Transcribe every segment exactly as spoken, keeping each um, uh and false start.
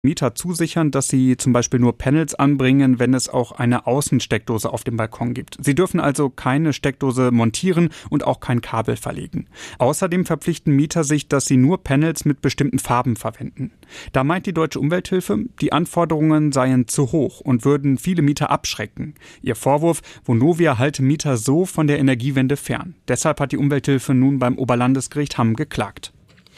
Mieter zusichern, dass sie zum Beispiel nur Panels anbringen, wenn es auch eine Außensteckdose auf dem Balkon gibt. Sie dürfen also keine Steckdose montieren und auch kein Kabel verlegen. Außerdem verpflichten Mieter sich, dass sie nur Panels mit bestimmten Farben verwenden. Da meint die Deutsche Umwelthilfe, die Anforderungen seien zu hoch und würden viele Mieter abschrecken. Ihr Vorwurf, Vonovia halte Mieter so von der Energiewende fern. Deshalb hat die Umwelthilfe nun beim Oberlandesgericht Hamm geklagt.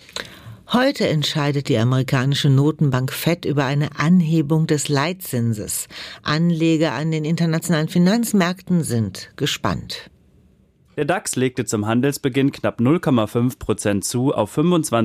Heute entscheidet die amerikanische Notenbank Fed über eine Anhebung des Leitzinses. Anleger an den internationalen Finanzmärkten sind gespannt. Der DAX legte zum Handelsbeginn knapp null Komma fünf Prozent zu auf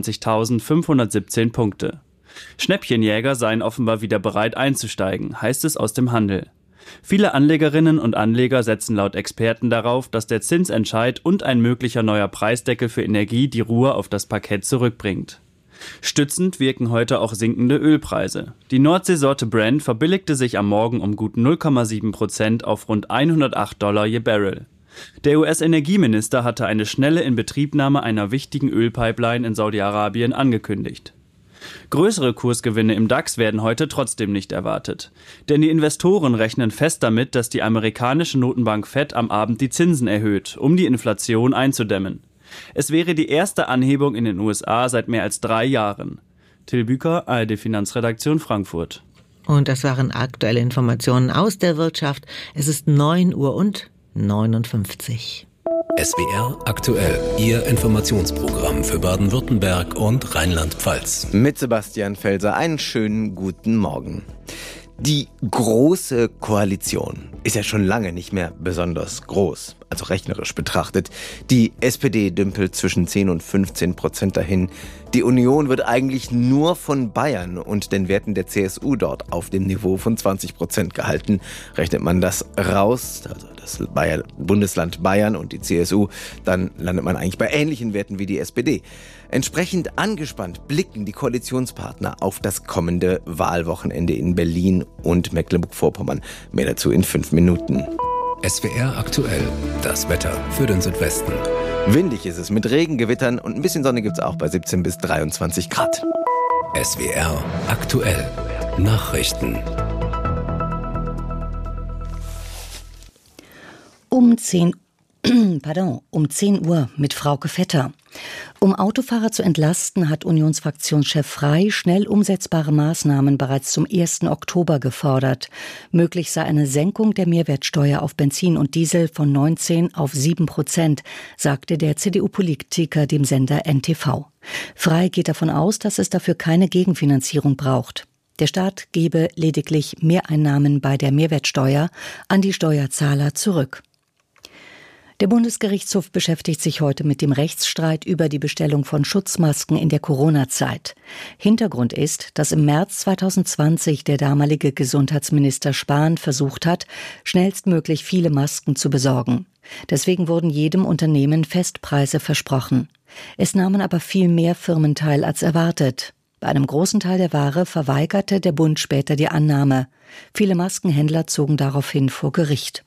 fünfundzwanzigtausendfünfhundertsiebzehn Punkte. Schnäppchenjäger seien offenbar wieder bereit einzusteigen, heißt es aus dem Handel. Viele Anlegerinnen und Anleger setzen laut Experten darauf, dass der Zinsentscheid und ein möglicher neuer Preisdeckel für Energie die Ruhe auf das Parkett zurückbringt. Stützend wirken heute auch sinkende Ölpreise. Die Nordseesorte Brent verbilligte sich am Morgen um gut null Komma sieben Prozent auf rund hundertacht Dollar je Barrel. Der U S-Energieminister hatte eine schnelle Inbetriebnahme einer wichtigen Ölpipeline in Saudi-Arabien angekündigt. Größere Kursgewinne im DAX werden heute trotzdem nicht erwartet. Denn die Investoren rechnen fest damit, dass die amerikanische Notenbank Fed am Abend die Zinsen erhöht, um die Inflation einzudämmen. Es wäre die erste Anhebung in den U S A seit mehr als drei Jahren. Till Büker, A R D Finanzredaktion Frankfurt. Und das waren aktuelle Informationen aus der Wirtschaft. Es ist neun Uhr und neunundfünfzig. S W R aktuell, Ihr Informationsprogramm für Baden-Württemberg und Rheinland-Pfalz. Mit Sebastian Felser, einen schönen guten Morgen. Die Große Koalition ist ja schon lange nicht mehr besonders groß, also rechnerisch betrachtet. Die S P D dümpelt zwischen zehn und fünfzehn Prozent dahin. Die Union wird eigentlich nur von Bayern und den Werten der C S U dort auf dem Niveau von zwanzig Prozent gehalten. Rechnet man das raus, also das Bayer, Bundesland Bayern und die C S U, dann landet man eigentlich bei ähnlichen Werten wie die S P D. Entsprechend angespannt blicken die Koalitionspartner auf das kommende Wahlwochenende in Berlin und Mecklenburg-Vorpommern. Mehr dazu in fünf Minuten. S W R aktuell, das Wetter für den Südwesten. Windig ist es mit Regen, Gewittern und ein bisschen Sonne gibt's auch bei siebzehn bis dreiundzwanzig Grad. S W R aktuell, Nachrichten. Um zehn Pardon, um zehn Uhr mit Frauke Vetter. Um Autofahrer zu entlasten, hat Unionsfraktionschef Frey schnell umsetzbare Maßnahmen bereits zum ersten Oktober gefordert. Möglich sei eine Senkung der Mehrwertsteuer auf Benzin und Diesel von neunzehn auf sieben Prozent, sagte der C D U-Politiker dem Sender N T V. Frey geht davon aus, dass es dafür keine Gegenfinanzierung braucht. Der Staat gebe lediglich Mehreinnahmen bei der Mehrwertsteuer an die Steuerzahler zurück. Der Bundesgerichtshof beschäftigt sich heute mit dem Rechtsstreit über die Bestellung von Schutzmasken in der Corona-Zeit. Hintergrund ist, dass im März zweitausendzwanzig der damalige Gesundheitsminister Spahn versucht hat, schnellstmöglich viele Masken zu besorgen. Deswegen wurden jedem Unternehmen Festpreise versprochen. Es nahmen aber viel mehr Firmen teil als erwartet. Bei einem großen Teil der Ware verweigerte der Bund später die Annahme. Viele Maskenhändler zogen daraufhin vor Gericht.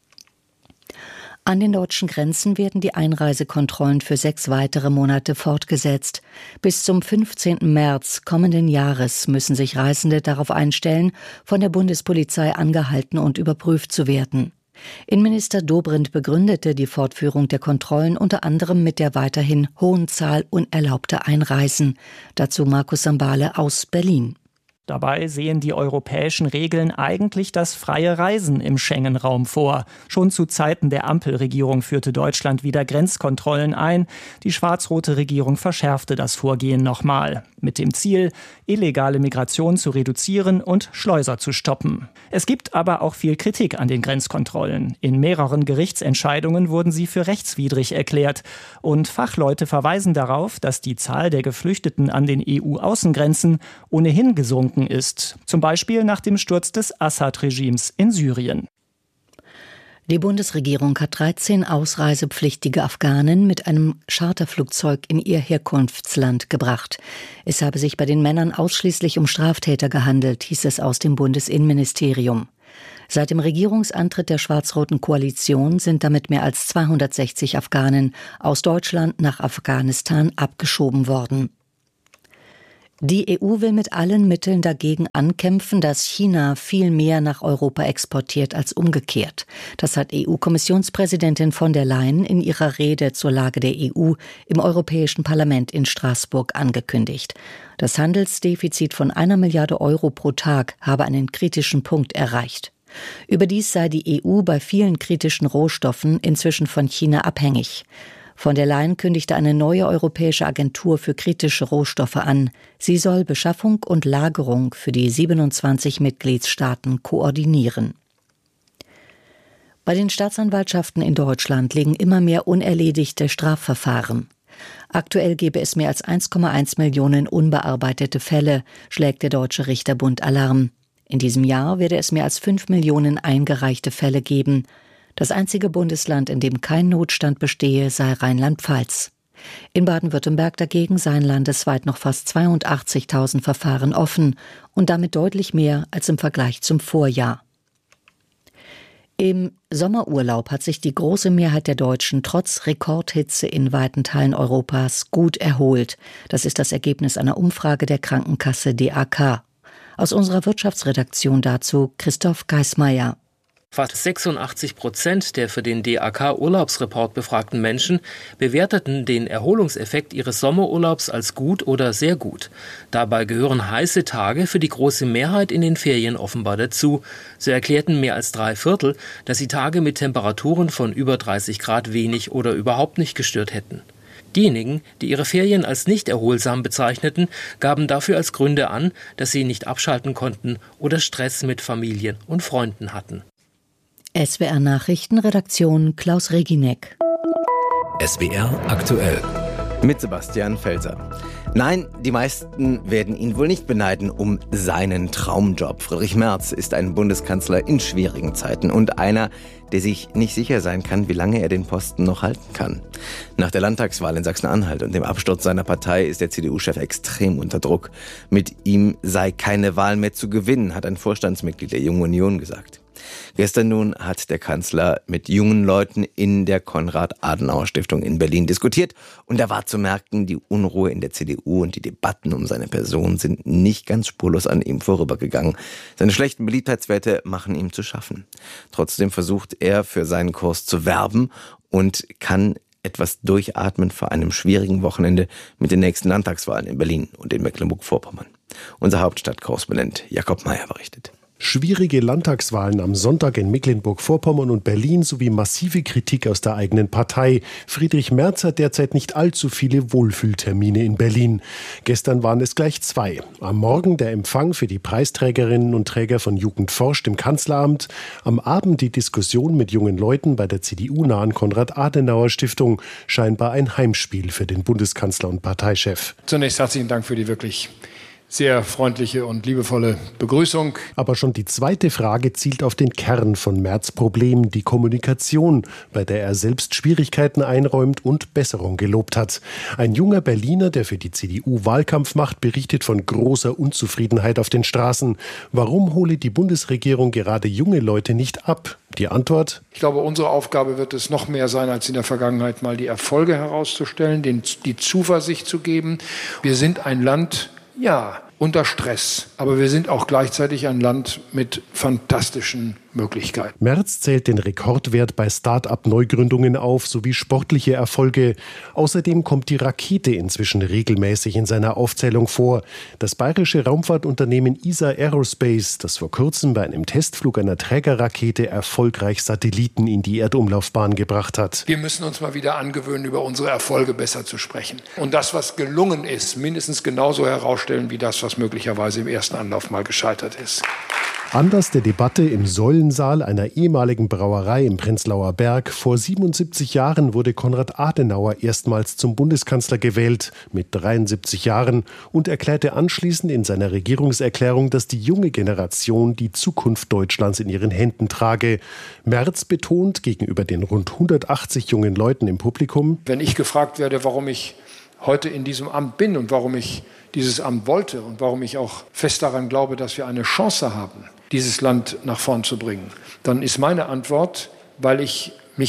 An den deutschen Grenzen werden die Einreisekontrollen für sechs weitere Monate fortgesetzt. Bis zum fünfzehnten März kommenden Jahres müssen sich Reisende darauf einstellen, von der Bundespolizei angehalten und überprüft zu werden. Innenminister Dobrindt begründete die Fortführung der Kontrollen unter anderem mit der weiterhin hohen Zahl unerlaubter Einreisen. Dazu Markus Sambale aus Berlin. Dabei sehen die europäischen Regeln eigentlich das freie Reisen im Schengen-Raum vor. Schon zu Zeiten der Ampelregierung führte Deutschland wieder Grenzkontrollen ein. Die schwarz-rote Regierung verschärfte das Vorgehen nochmal. Mit dem Ziel, illegale Migration zu reduzieren und Schleuser zu stoppen. Es gibt aber auch viel Kritik an den Grenzkontrollen. In mehreren Gerichtsentscheidungen wurden sie für rechtswidrig erklärt. Und Fachleute verweisen darauf, dass die Zahl der Geflüchteten an den E U-Außengrenzen ohnehin gesunken ist. Zum Beispiel nach dem Sturz des Assad-Regimes in Syrien. Die Bundesregierung hat dreizehn ausreisepflichtige Afghanen mit einem Charterflugzeug in ihr Herkunftsland gebracht. Es habe sich bei den Männern ausschließlich um Straftäter gehandelt, hieß es aus dem Bundesinnenministerium. Seit dem Regierungsantritt der schwarz-roten Koalition sind damit mehr als zweihundertsechzig Afghanen aus Deutschland nach Afghanistan abgeschoben worden. Die E U will mit allen Mitteln dagegen ankämpfen, dass China viel mehr nach Europa exportiert als umgekehrt. Das hat E U-Kommissionspräsidentin von der Leyen in ihrer Rede zur Lage der E U im Europäischen Parlament in Straßburg angekündigt. Das Handelsdefizit von einer Milliarde Euro pro Tag habe einen kritischen Punkt erreicht. Überdies sei die E U bei vielen kritischen Rohstoffen inzwischen von China abhängig. Von der Leyen kündigte eine neue europäische Agentur für kritische Rohstoffe an. Sie soll Beschaffung und Lagerung für die siebenundzwanzig Mitgliedstaaten koordinieren. Bei den Staatsanwaltschaften in Deutschland liegen immer mehr unerledigte Strafverfahren. Aktuell gebe es mehr als eins Komma eins Millionen unbearbeitete Fälle, schlägt der Deutsche Richterbund Alarm. In diesem Jahr werde es mehr als fünf Millionen eingereichte Fälle geben. Das einzige Bundesland, in dem kein Notstand bestehe, sei Rheinland-Pfalz. In Baden-Württemberg dagegen seien landesweit noch fast zweiundachtzigtausend Verfahren offen und damit deutlich mehr als im Vergleich zum Vorjahr. Im Sommerurlaub hat sich die große Mehrheit der Deutschen trotz Rekordhitze in weiten Teilen Europas gut erholt. Das ist das Ergebnis einer Umfrage der Krankenkasse D A K. Aus unserer Wirtschaftsredaktion dazu Christoph Geismeier. Fast sechsundachtzig Prozent der für den D A K-Urlaubsreport befragten Menschen bewerteten den Erholungseffekt ihres Sommerurlaubs als gut oder sehr gut. Dabei gehören heiße Tage für die große Mehrheit in den Ferien offenbar dazu. So erklärten mehr als drei Viertel, dass sie Tage mit Temperaturen von über dreißig Grad wenig oder überhaupt nicht gestört hätten. Diejenigen, die ihre Ferien als nicht erholsam bezeichneten, gaben dafür als Gründe an, dass sie nicht abschalten konnten oder Stress mit Familien und Freunden hatten. S W R Nachrichtenredaktion Klaus Regineck. S W R aktuell. Mit Sebastian Felser. Nein, die meisten werden ihn wohl nicht beneiden um seinen Traumjob. Friedrich Merz ist ein Bundeskanzler in schwierigen Zeiten und einer, der sich nicht sicher sein kann, wie lange er den Posten noch halten kann. Nach der Landtagswahl in Sachsen-Anhalt und dem Absturz seiner Partei ist der C D U-Chef extrem unter Druck. Mit ihm sei keine Wahl mehr zu gewinnen, hat ein Vorstandsmitglied der Jungen Union gesagt. Gestern nun hat der Kanzler mit jungen Leuten in der Konrad-Adenauer-Stiftung in Berlin diskutiert und da war zu merken, die Unruhe in der C D U und die Debatten um seine Person sind nicht ganz spurlos an ihm vorübergegangen. Seine schlechten Beliebtheitswerte machen ihm zu schaffen. Trotzdem versucht er, für seinen Kurs zu werben und kann etwas durchatmen vor einem schwierigen Wochenende mit den nächsten Landtagswahlen in Berlin und in Mecklenburg-Vorpommern. Unser Hauptstadtkorrespondent Jakob Meyer berichtet. Schwierige Landtagswahlen am Sonntag in Mecklenburg-Vorpommern und Berlin sowie massive Kritik aus der eigenen Partei. Friedrich Merz hat derzeit nicht allzu viele Wohlfühltermine in Berlin. Gestern waren es gleich zwei. Am Morgen der Empfang für die Preisträgerinnen und Träger von Jugend forscht im Kanzleramt. Am Abend die Diskussion mit jungen Leuten bei der C D U-nahen Konrad-Adenauer-Stiftung. Scheinbar ein Heimspiel für den Bundeskanzler und Parteichef. Zunächst herzlichen Dank für die wirklich sehr freundliche und liebevolle Begrüßung. Aber schon die zweite Frage zielt auf den Kern von Merz' Problem, die Kommunikation, bei der er selbst Schwierigkeiten einräumt und Besserung gelobt hat. Ein junger Berliner, der für die C D U Wahlkampf macht, berichtet von großer Unzufriedenheit auf den Straßen. Warum hole die Bundesregierung gerade junge Leute nicht ab? Die Antwort? Ich glaube, unsere Aufgabe wird es noch mehr sein, als in der Vergangenheit mal die Erfolge herauszustellen, den, die Zuversicht zu geben. Wir sind ein Land, ja, unter Stress. Aber wir sind auch gleichzeitig ein Land mit fantastischen Möglichkeiten. Merz zählt den Rekordwert bei Start-up-Neugründungen auf, sowie sportliche Erfolge. Außerdem kommt die Rakete inzwischen regelmäßig in seiner Aufzählung vor. Das bayerische Raumfahrtunternehmen I S A Aerospace, das vor kurzem bei einem Testflug einer Trägerrakete erfolgreich Satelliten in die Erdumlaufbahn gebracht hat. Wir müssen uns mal wieder angewöhnen, über unsere Erfolge besser zu sprechen. Und das, was gelungen ist, mindestens genauso herausstellen wie das, was möglicherweise im ersten Anlauf mal gescheitert ist. Anlass der Debatte im Säulensaal einer ehemaligen Brauerei im Prenzlauer Berg. Vor siebenundsiebzig Jahren wurde Konrad Adenauer erstmals zum Bundeskanzler gewählt, mit dreiundsiebzig Jahren, und erklärte anschließend in seiner Regierungserklärung, dass die junge Generation die Zukunft Deutschlands in ihren Händen trage. Merz betont gegenüber den rund hundertachtzig jungen Leuten im Publikum: Wenn ich gefragt werde, warum ich heute in diesem Amt bin und warum ich dieses Amt wollte und warum ich auch fest daran glaube, dass wir eine Chance haben, dieses Land nach vorn zu bringen, dann ist meine Antwort, weil ich mich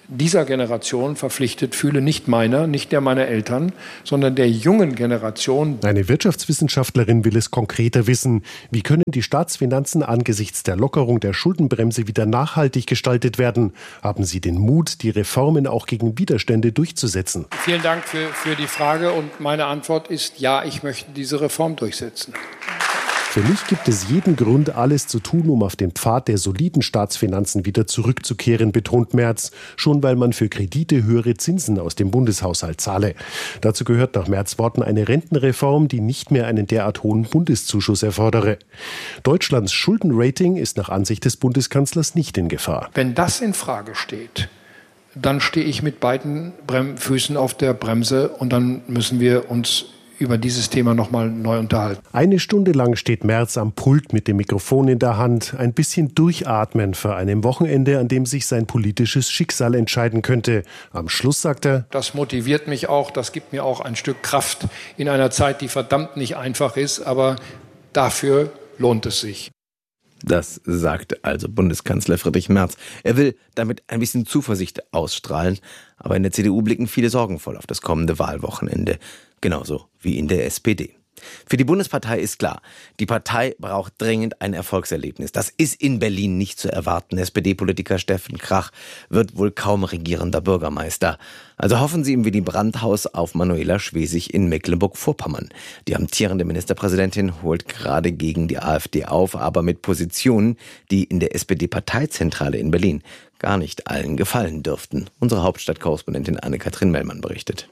dieser Generation verpflichtet fühle, nicht meiner, nicht der meiner Eltern, sondern der jungen Generation. Eine Wirtschaftswissenschaftlerin will es konkreter wissen. Wie können die Staatsfinanzen angesichts der Lockerung der Schuldenbremse wieder nachhaltig gestaltet werden? Haben Sie den Mut, die Reformen auch gegen Widerstände durchzusetzen? Vielen Dank für, für die Frage und meine Antwort ist ja, ich möchte diese Reform durchsetzen. Für mich gibt es jeden Grund, alles zu tun, um auf den Pfad der soliden Staatsfinanzen wieder zurückzukehren, betont Merz, schon weil man für Kredite höhere Zinsen aus dem Bundeshaushalt zahle. Dazu gehört nach Merz' Worten eine Rentenreform, die nicht mehr einen derart hohen Bundeszuschuss erfordere. Deutschlands Schuldenrating ist nach Ansicht des Bundeskanzlers nicht in Gefahr. Wenn das in Frage steht, dann stehe ich mit beiden Brem- Füßen auf der Bremse und dann müssen wir uns über dieses Thema nochmal neu unterhalten. Eine Stunde lang steht Merz am Pult mit dem Mikrofon in der Hand. Ein bisschen durchatmen vor einem Wochenende, an dem sich sein politisches Schicksal entscheiden könnte. Am Schluss sagt er: Das motiviert mich auch, das gibt mir auch ein Stück Kraft in einer Zeit, die verdammt nicht einfach ist, aber dafür lohnt es sich. Das sagt also Bundeskanzler Friedrich Merz. Er will damit ein bisschen Zuversicht ausstrahlen, aber in der C D U blicken viele sorgenvoll auf das kommende Wahlwochenende, genauso wie in der S P D. Für die Bundespartei ist klar, die Partei braucht dringend ein Erfolgserlebnis. Das ist in Berlin nicht zu erwarten. S P D-Politiker Steffen Krach wird wohl kaum regierender Bürgermeister. Also hoffen Sie im Willy Brandt-Haus auf Manuela Schwesig in Mecklenburg-Vorpommern. Die amtierende Ministerpräsidentin holt gerade gegen die AfD auf, aber mit Positionen, die in der S P D-Parteizentrale in Berlin gar nicht allen gefallen dürften. Unsere Hauptstadtkorrespondentin Anne-Kathrin Mellmann berichtet.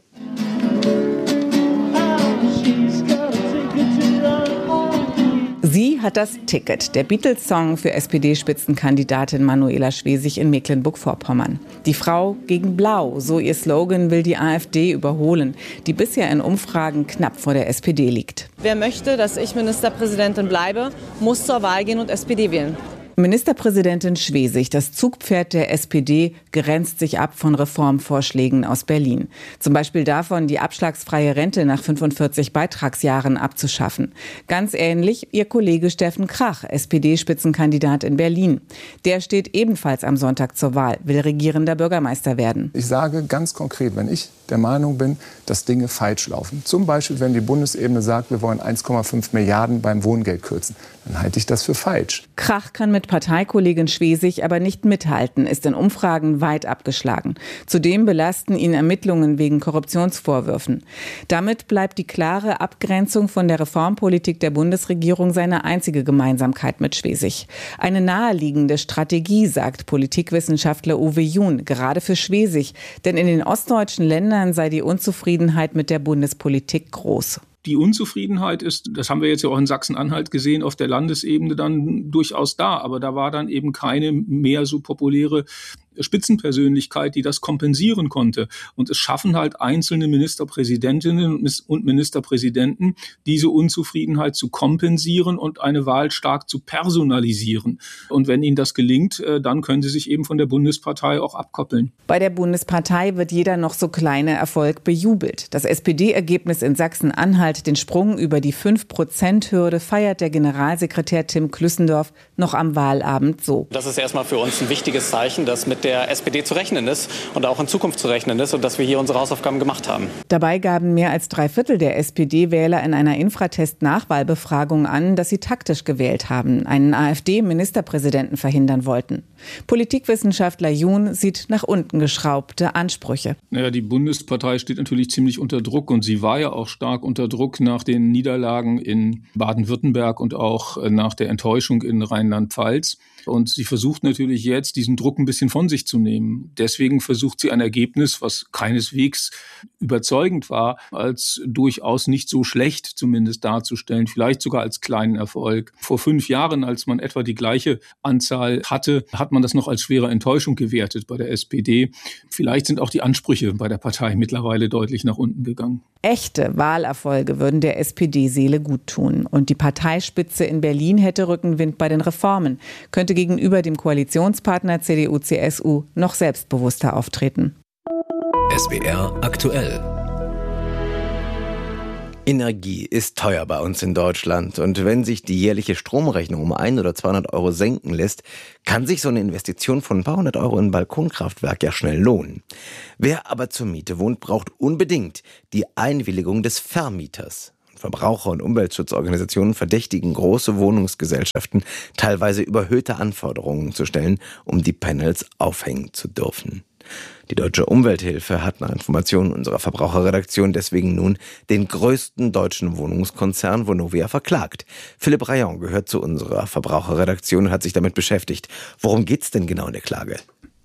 Sie hat das Ticket, der Beatles-Song für S P D-Spitzenkandidatin Manuela Schwesig in Mecklenburg-Vorpommern. Die Frau gegen Blau, so ihr Slogan, will die AfD überholen, die bisher in Umfragen knapp vor der S P D liegt. Wer möchte, dass ich Ministerpräsidentin bleibe, muss zur Wahl gehen und S P D wählen. Ministerpräsidentin Schwesig, das Zugpferd der S P D, grenzt sich ab von Reformvorschlägen aus Berlin. Zum Beispiel davon, die abschlagsfreie Rente nach fünfundvierzig Beitragsjahren abzuschaffen. Ganz ähnlich ihr Kollege Steffen Krach, S P D-Spitzenkandidat in Berlin. Der steht ebenfalls am Sonntag zur Wahl, will regierender Bürgermeister werden. Ich sage ganz konkret, wenn ich der Meinung bin, dass Dinge falsch laufen, zum Beispiel wenn die Bundesebene sagt, wir wollen eins Komma fünf Milliarden beim Wohngeld kürzen, dann halte ich das für falsch. Krach kann mit Parteikollegin Schwesig aber nicht mithalten, ist in Umfragen weit abgeschlagen. Zudem belasten ihn Ermittlungen wegen Korruptionsvorwürfen. Damit bleibt die klare Abgrenzung von der Reformpolitik der Bundesregierung seine einzige Gemeinsamkeit mit Schwesig. Eine naheliegende Strategie, sagt Politikwissenschaftler Uwe Jun, gerade für Schwesig. Denn in den ostdeutschen Ländern sei die Unzufriedenheit mit der Bundespolitik groß. Die Unzufriedenheit ist, das haben wir jetzt ja auch in Sachsen-Anhalt gesehen, auf der Landesebene dann durchaus da. Aber da war dann eben keine mehr so populäre Spitzenpersönlichkeit, die das kompensieren konnte. Und es schaffen halt einzelne Ministerpräsidentinnen und Ministerpräsidenten, diese Unzufriedenheit zu kompensieren und eine Wahl stark zu personalisieren. Und wenn ihnen das gelingt, dann können sie sich eben von der Bundespartei auch abkoppeln. Bei der Bundespartei wird jeder noch so kleine Erfolg bejubelt. Das S P D-Ergebnis in Sachsen-Anhalt, den Sprung über die fünf Prozent Hürde, feiert der Generalsekretär Tim Klüssendorf noch am Wahlabend so. Das ist erstmal für uns ein wichtiges Zeichen, dass mit der S P D zu rechnen ist und auch in Zukunft zu rechnen ist und dass wir hier unsere Hausaufgaben gemacht haben. Dabei gaben mehr als drei Viertel der S P D-Wähler in einer Infratest-Nachwahlbefragung an, dass sie taktisch gewählt haben, einen AfD-Ministerpräsidenten verhindern wollten. Politikwissenschaftler Jun sieht nach unten geschraubte Ansprüche. Naja, die Bundespartei steht natürlich ziemlich unter Druck und sie war ja auch stark unter Druck nach den Niederlagen in Baden-Württemberg und auch nach der Enttäuschung in Rheinland-Pfalz. Und sie versucht natürlich jetzt, diesen Druck ein bisschen von sich zu nehmen. Deswegen versucht sie ein Ergebnis, was keineswegs überzeugend war, als durchaus nicht so schlecht zumindest darzustellen, vielleicht sogar als kleinen Erfolg. Vor fünf Jahren, als man etwa die gleiche Anzahl hatte, hat man das noch als schwere Enttäuschung gewertet bei der S P D. Vielleicht sind auch die Ansprüche bei der Partei mittlerweile deutlich nach unten gegangen. Echte Wahlerfolge würden der S P D-Seele gut tun. Und die Parteispitze in Berlin hätte Rückenwind bei den Reformen, könnte gegenüber dem Koalitionspartner C D U C S U noch selbstbewusster auftreten. S W R aktuell. Energie ist teuer bei uns in Deutschland und wenn sich die jährliche Stromrechnung um ein oder zweihundert Euro senken lässt, kann sich so eine Investition von ein paar hundert Euro in ein Balkonkraftwerk ja schnell lohnen. Wer aber zur Miete wohnt, braucht unbedingt die Einwilligung des Vermieters. Verbraucher- und Umweltschutzorganisationen verdächtigen große Wohnungsgesellschaften, teilweise überhöhte Anforderungen zu stellen, um die Panels aufhängen zu dürfen. Die Deutsche Umwelthilfe hat nach Informationen unserer Verbraucherredaktion deswegen nun den größten deutschen Wohnungskonzern Vonovia verklagt. Philipp Rayon gehört zu unserer Verbraucherredaktion und hat sich damit beschäftigt. Worum geht's denn genau in der Klage?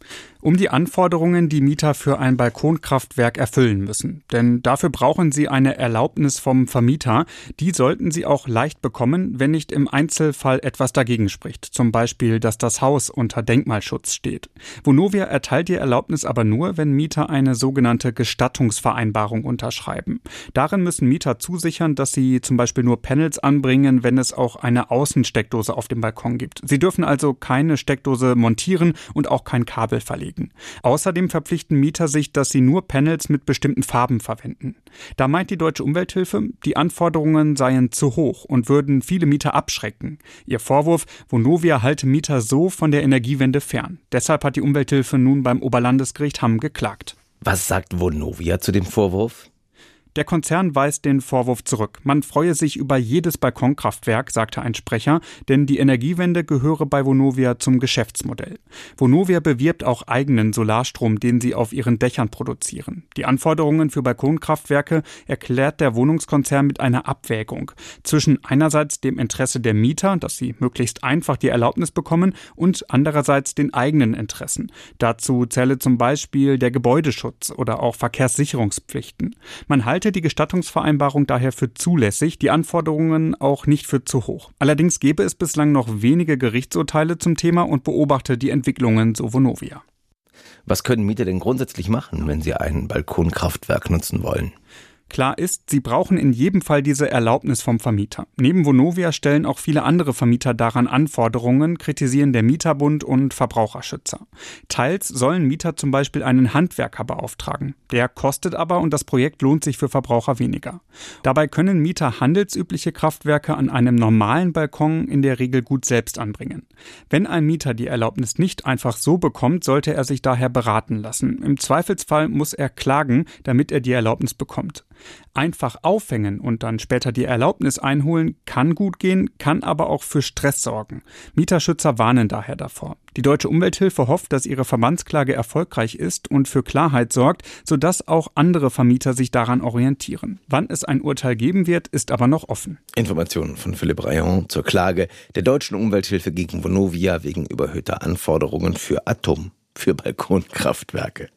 Um die Anforderungen, die Mieter für ein Balkonkraftwerk erfüllen müssen. Denn dafür brauchen sie eine Erlaubnis vom Vermieter. Die sollten sie auch leicht bekommen, wenn nicht im Einzelfall etwas dagegen spricht. Zum Beispiel, dass das Haus unter Denkmalschutz steht. Vonovia erteilt die Erlaubnis aber nur, wenn Mieter eine sogenannte Gestattungsvereinbarung unterschreiben. Darin müssen Mieter zusichern, dass sie zum Beispiel nur Panels anbringen, wenn es auch eine Außensteckdose auf dem Balkon gibt. Sie dürfen also keine Steckdose montieren und auch kein Kabel verlegen. Außerdem verpflichten Mieter sich, dass sie nur Panels mit bestimmten Farben verwenden. Da meint die Deutsche Umwelthilfe, die Anforderungen seien zu hoch und würden viele Mieter abschrecken. Ihr Vorwurf, Vonovia halte Mieter so von der Energiewende fern. Deshalb hat die Umwelthilfe nun beim Oberlandesgericht Hamm geklagt. Was sagt Vonovia zu dem Vorwurf? Der Konzern weist den Vorwurf zurück. Man freue sich über jedes Balkonkraftwerk, sagte ein Sprecher, denn die Energiewende gehöre bei Vonovia zum Geschäftsmodell. Vonovia bewirbt auch eigenen Solarstrom, den sie auf ihren Dächern produzieren. Die Anforderungen für Balkonkraftwerke erklärt der Wohnungskonzern mit einer Abwägung zwischen einerseits dem Interesse der Mieter, dass sie möglichst einfach die Erlaubnis bekommen, und andererseits den eigenen Interessen. Dazu zähle zum Beispiel der Gebäudeschutz oder auch Verkehrssicherungspflichten. Man halte die Gestattungsvereinbarung daher für zulässig, die Anforderungen auch nicht für zu hoch. Allerdings gäbe es bislang noch wenige Gerichtsurteile zum Thema und beobachte die Entwicklungen, so Vonovia. Was können Mieter denn grundsätzlich machen, wenn sie ein Balkonkraftwerk nutzen wollen? Klar ist, sie brauchen in jedem Fall diese Erlaubnis vom Vermieter. Neben Vonovia stellen auch viele andere Vermieter daran Anforderungen, kritisieren der Mieterbund und Verbraucherschützer. Teils sollen Mieter zum Beispiel einen Handwerker beauftragen. Der kostet aber und das Projekt lohnt sich für Verbraucher weniger. Dabei können Mieter handelsübliche Kraftwerke an einem normalen Balkon in der Regel gut selbst anbringen. Wenn ein Mieter die Erlaubnis nicht einfach so bekommt, sollte er sich daher beraten lassen. Im Zweifelsfall muss er klagen, damit er die Erlaubnis bekommt. Einfach aufhängen und dann später die Erlaubnis einholen kann gut gehen, kann aber auch für Stress sorgen. Mieterschützer warnen daher davor. Die Deutsche Umwelthilfe hofft, dass ihre Verbandsklage erfolgreich ist und für Klarheit sorgt, sodass auch andere Vermieter sich daran orientieren. Wann es ein Urteil geben wird, ist aber noch offen. Informationen von Philipp Rayon zur Klage der Deutschen Umwelthilfe gegen Vonovia wegen überhöhter Anforderungen für Atom, für Balkonkraftwerke.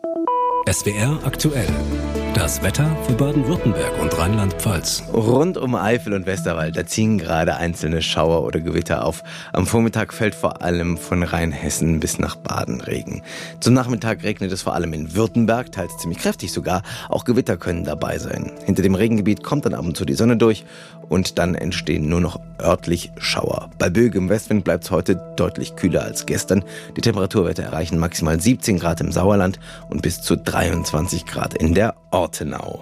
S W R aktuell. Das Wetter für Baden-Württemberg und Rheinland-Pfalz. Rund um Eifel und Westerwald, da ziehen gerade einzelne Schauer oder Gewitter auf. Am Vormittag fällt vor allem von Rheinhessen bis nach Baden Regen. Zum Nachmittag regnet es vor allem in Württemberg, teils ziemlich kräftig sogar. Auch Gewitter können dabei sein. Hinter dem Regengebiet kommt dann ab und zu die Sonne durch und dann entstehen nur noch örtlich Schauer. Bei böigem Westwind bleibt es heute deutlich kühler als gestern. Die Temperaturwerte erreichen maximal siebzehn Grad im Sauerland und bis zu dreiundzwanzig Grad in der Ortenau.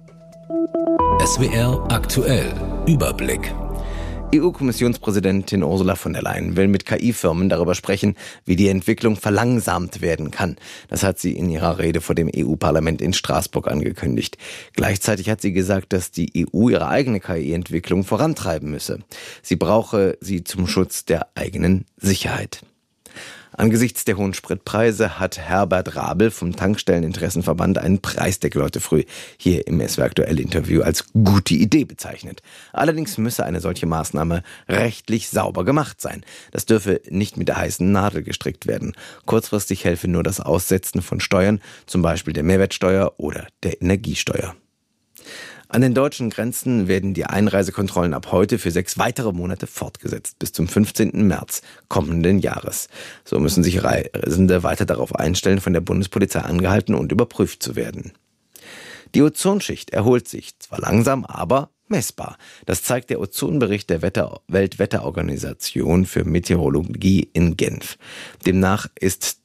S W R aktuell. Überblick. E U-Kommissionspräsidentin Ursula von der Leyen will mit K I-Firmen darüber sprechen, wie die Entwicklung verlangsamt werden kann. Das hat sie in ihrer Rede vor dem E U-Parlament in Straßburg angekündigt. Gleichzeitig hat sie gesagt, dass die E U ihre eigene K I-Entwicklung vorantreiben müsse. Sie brauche sie zum Schutz der eigenen Sicherheit. Angesichts der hohen Spritpreise hat Herbert Rabel vom Tankstelleninteressenverband einen Preisdeckel heute früh hier im S W R aktuell Interview als gute Idee bezeichnet. Allerdings müsse eine solche Maßnahme rechtlich sauber gemacht sein. Das dürfe nicht mit der heißen Nadel gestrickt werden. Kurzfristig helfe nur das Aussetzen von Steuern, zum Beispiel der Mehrwertsteuer oder der Energiesteuer. An den deutschen Grenzen werden die Einreisekontrollen ab heute für sechs weitere Monate fortgesetzt, bis zum fünfzehnten März kommenden Jahres. So müssen sich Reisende weiter darauf einstellen, von der Bundespolizei angehalten und überprüft zu werden. Die Ozonschicht erholt sich, zwar langsam, aber messbar. Das zeigt der Ozonbericht der Wetter- Weltwetterorganisation für Meteorologie in Genf. Demnach ist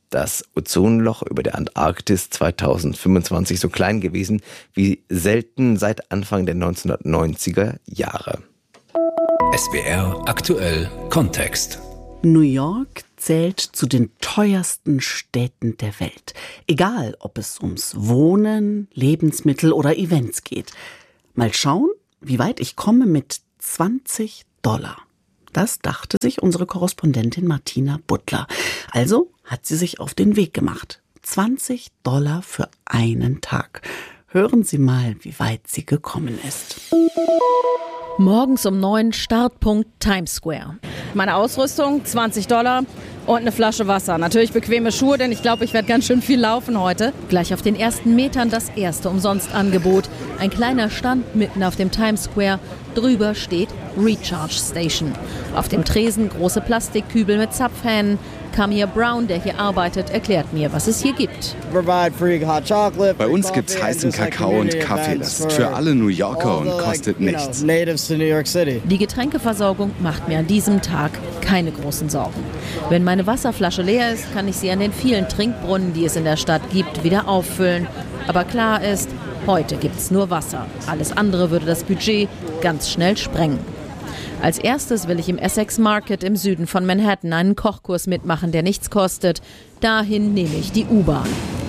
Das Ozonloch über der Antarktis zweitausendfünfundzwanzig so klein gewesen wie selten seit Anfang der neunzehnhundertneunziger Jahre. S W R aktuell Kontext. New York zählt zu den teuersten Städten der Welt. Egal, ob es ums Wohnen, Lebensmittel oder Events geht. Mal schauen, wie weit ich komme mit zwanzig Dollar. Das dachte sich unsere Korrespondentin Martina Butler. Also hat sie sich auf den Weg gemacht. zwanzig Dollar für einen Tag. Hören Sie mal, wie weit sie gekommen ist. Morgens um neun, Startpunkt Times Square. Meine Ausrüstung, zwanzig Dollar und eine Flasche Wasser. Natürlich bequeme Schuhe, denn ich glaube, ich werde ganz schön viel laufen heute. Gleich auf den ersten Metern das erste Umsonstangebot. Ein kleiner Stand mitten auf dem Times Square. Drüber steht Recharge Station. Auf dem Tresen große Plastikkübel mit Zapfhähnen. Kamir Brown, der hier arbeitet, erklärt mir, was es hier gibt. Bei uns gibt es heißen Kakao und Kaffee. Das ist für alle New Yorker und kostet nichts. Die Getränkeversorgung macht mir an diesem Tag keine großen Sorgen. Wenn meine Wasserflasche leer ist, kann ich sie an den vielen Trinkbrunnen, die es in der Stadt gibt, wieder auffüllen. Aber klar ist, heute gibt es nur Wasser. Alles andere würde das Budget ganz schnell sprengen. Als erstes will ich im Essex Market im Süden von Manhattan einen Kochkurs mitmachen, der nichts kostet. Dahin nehme ich die U-Bahn.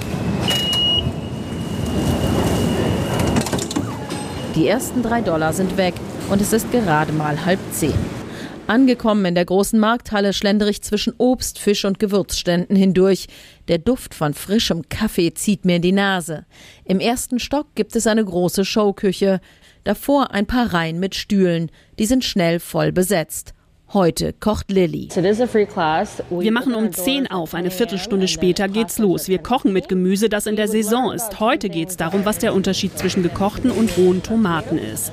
Die ersten drei Dollar sind weg und es ist gerade mal halb zehn. Angekommen in der großen Markthalle schlendere ich zwischen Obst-, Fisch- und Gewürzständen hindurch. Der Duft von frischem Kaffee zieht mir in die Nase. Im ersten Stock gibt es eine große Showküche. Davor ein paar Reihen mit Stühlen. Die sind schnell voll besetzt. Heute kocht Lilly. Wir machen um zehn auf, eine Viertelstunde später geht's los. Wir kochen mit Gemüse, das in der Saison ist. Heute geht's darum, was der Unterschied zwischen gekochten und rohen Tomaten ist.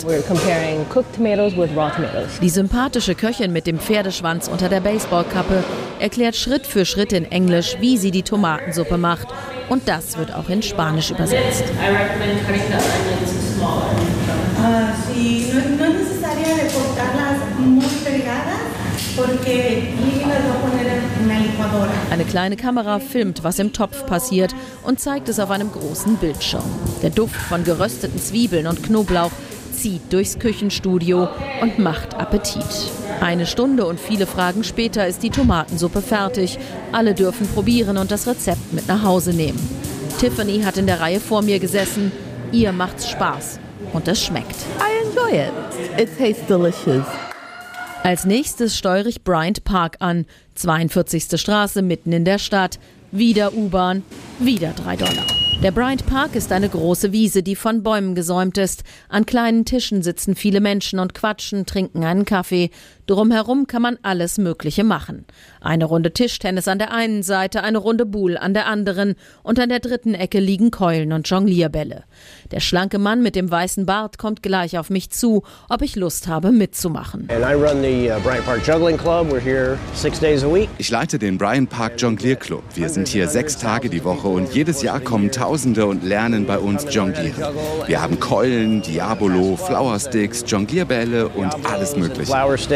Die sympathische Köchin mit dem Pferdeschwanz unter der Baseballkappe erklärt Schritt für Schritt in Englisch, wie sie die Tomatensuppe macht. Und das wird auch in Spanisch übersetzt. Eine kleine Kamera filmt, was im Topf passiert und zeigt es auf einem großen Bildschirm. Der Duft von gerösteten Zwiebeln und Knoblauch zieht durchs Küchenstudio und macht Appetit. Eine Stunde und viele Fragen später ist die Tomatensuppe fertig. Alle dürfen probieren und das Rezept mit nach Hause nehmen. Tiffany hat in der Reihe vor mir gesessen. Ihr macht's Spaß. Und es schmeckt. I enjoy it. It tastes delicious. Als nächstes steuere ich Bryant Park an. zweiundvierzigste Straße mitten in der Stadt. Wieder U-Bahn, wieder drei Dollar. Der Bryant Park ist eine große Wiese, die von Bäumen gesäumt ist. An kleinen Tischen sitzen viele Menschen und quatschen, trinken einen Kaffee. Drumherum kann man alles Mögliche machen. Eine Runde Tischtennis an der einen Seite, eine Runde Boule an der anderen und an der dritten Ecke liegen Keulen und Jonglierbälle. Der schlanke Mann mit dem weißen Bart kommt gleich auf mich zu, ob ich Lust habe mitzumachen. Ich leite den Bryant Park Jonglier Club. Wir sind hier sechs Tage die Woche und jedes Jahr kommen Tausende und lernen bei uns jonglieren. Wir haben Keulen, Diabolo, Flowersticks, Jonglierbälle und alles Mögliche.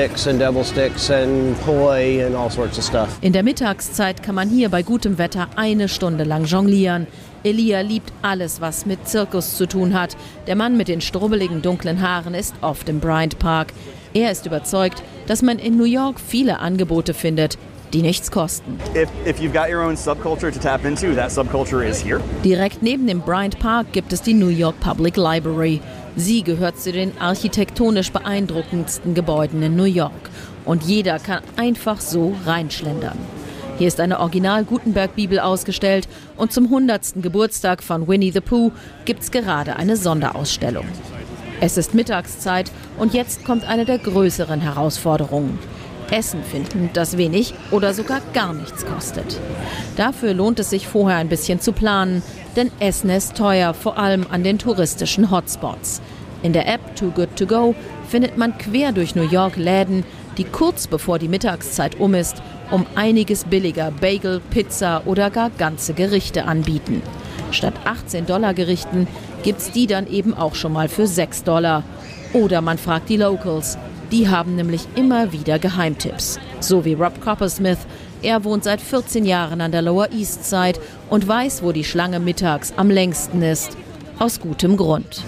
In der Mittagszeit kann man hier bei gutem Wetter eine Stunde lang jonglieren. Elia liebt alles, was mit Zirkus zu tun hat. Der Mann mit den strubbeligen dunklen Haaren ist oft im Bryant Park. Er ist überzeugt, dass man in New York viele Angebote findet, die nichts kosten. If, if you've got your own subculture to tap into, that subculture is here. Direkt neben dem Bryant Park gibt es die New York Public Library. Sie gehört zu den architektonisch beeindruckendsten Gebäuden in New York. Und jeder kann einfach so reinschlendern. Hier ist eine Original-Gutenberg-Bibel ausgestellt und zum hundertsten Geburtstag von Winnie the Pooh gibt's gerade eine Sonderausstellung. Es ist Mittagszeit und jetzt kommt eine der größeren Herausforderungen. Essen finden, das wenig oder sogar gar nichts kostet. Dafür lohnt es sich vorher ein bisschen zu planen, denn Essen ist teuer, vor allem an den touristischen Hotspots. In der App Too Good To Go findet man quer durch New York Läden, die kurz bevor die Mittagszeit um ist, um einiges billiger Bagel, Pizza oder gar ganze Gerichte anbieten. Statt achtzehn Dollar Gerichten gibt's die dann eben auch schon mal für sechs Dollar. Oder man fragt die Locals. Die haben nämlich immer wieder Geheimtipps. So wie Rob Coppersmith. Er wohnt seit vierzehn Jahren an der Lower East Side und weiß, wo die Schlange mittags am längsten ist. Aus gutem Grund.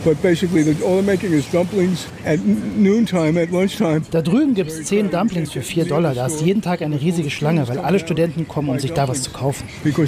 Da drüben gibt es zehn Dumplings für vier Dollar. Da ist jeden Tag eine riesige Schlange, weil alle Studenten kommen, um sich da was zu kaufen.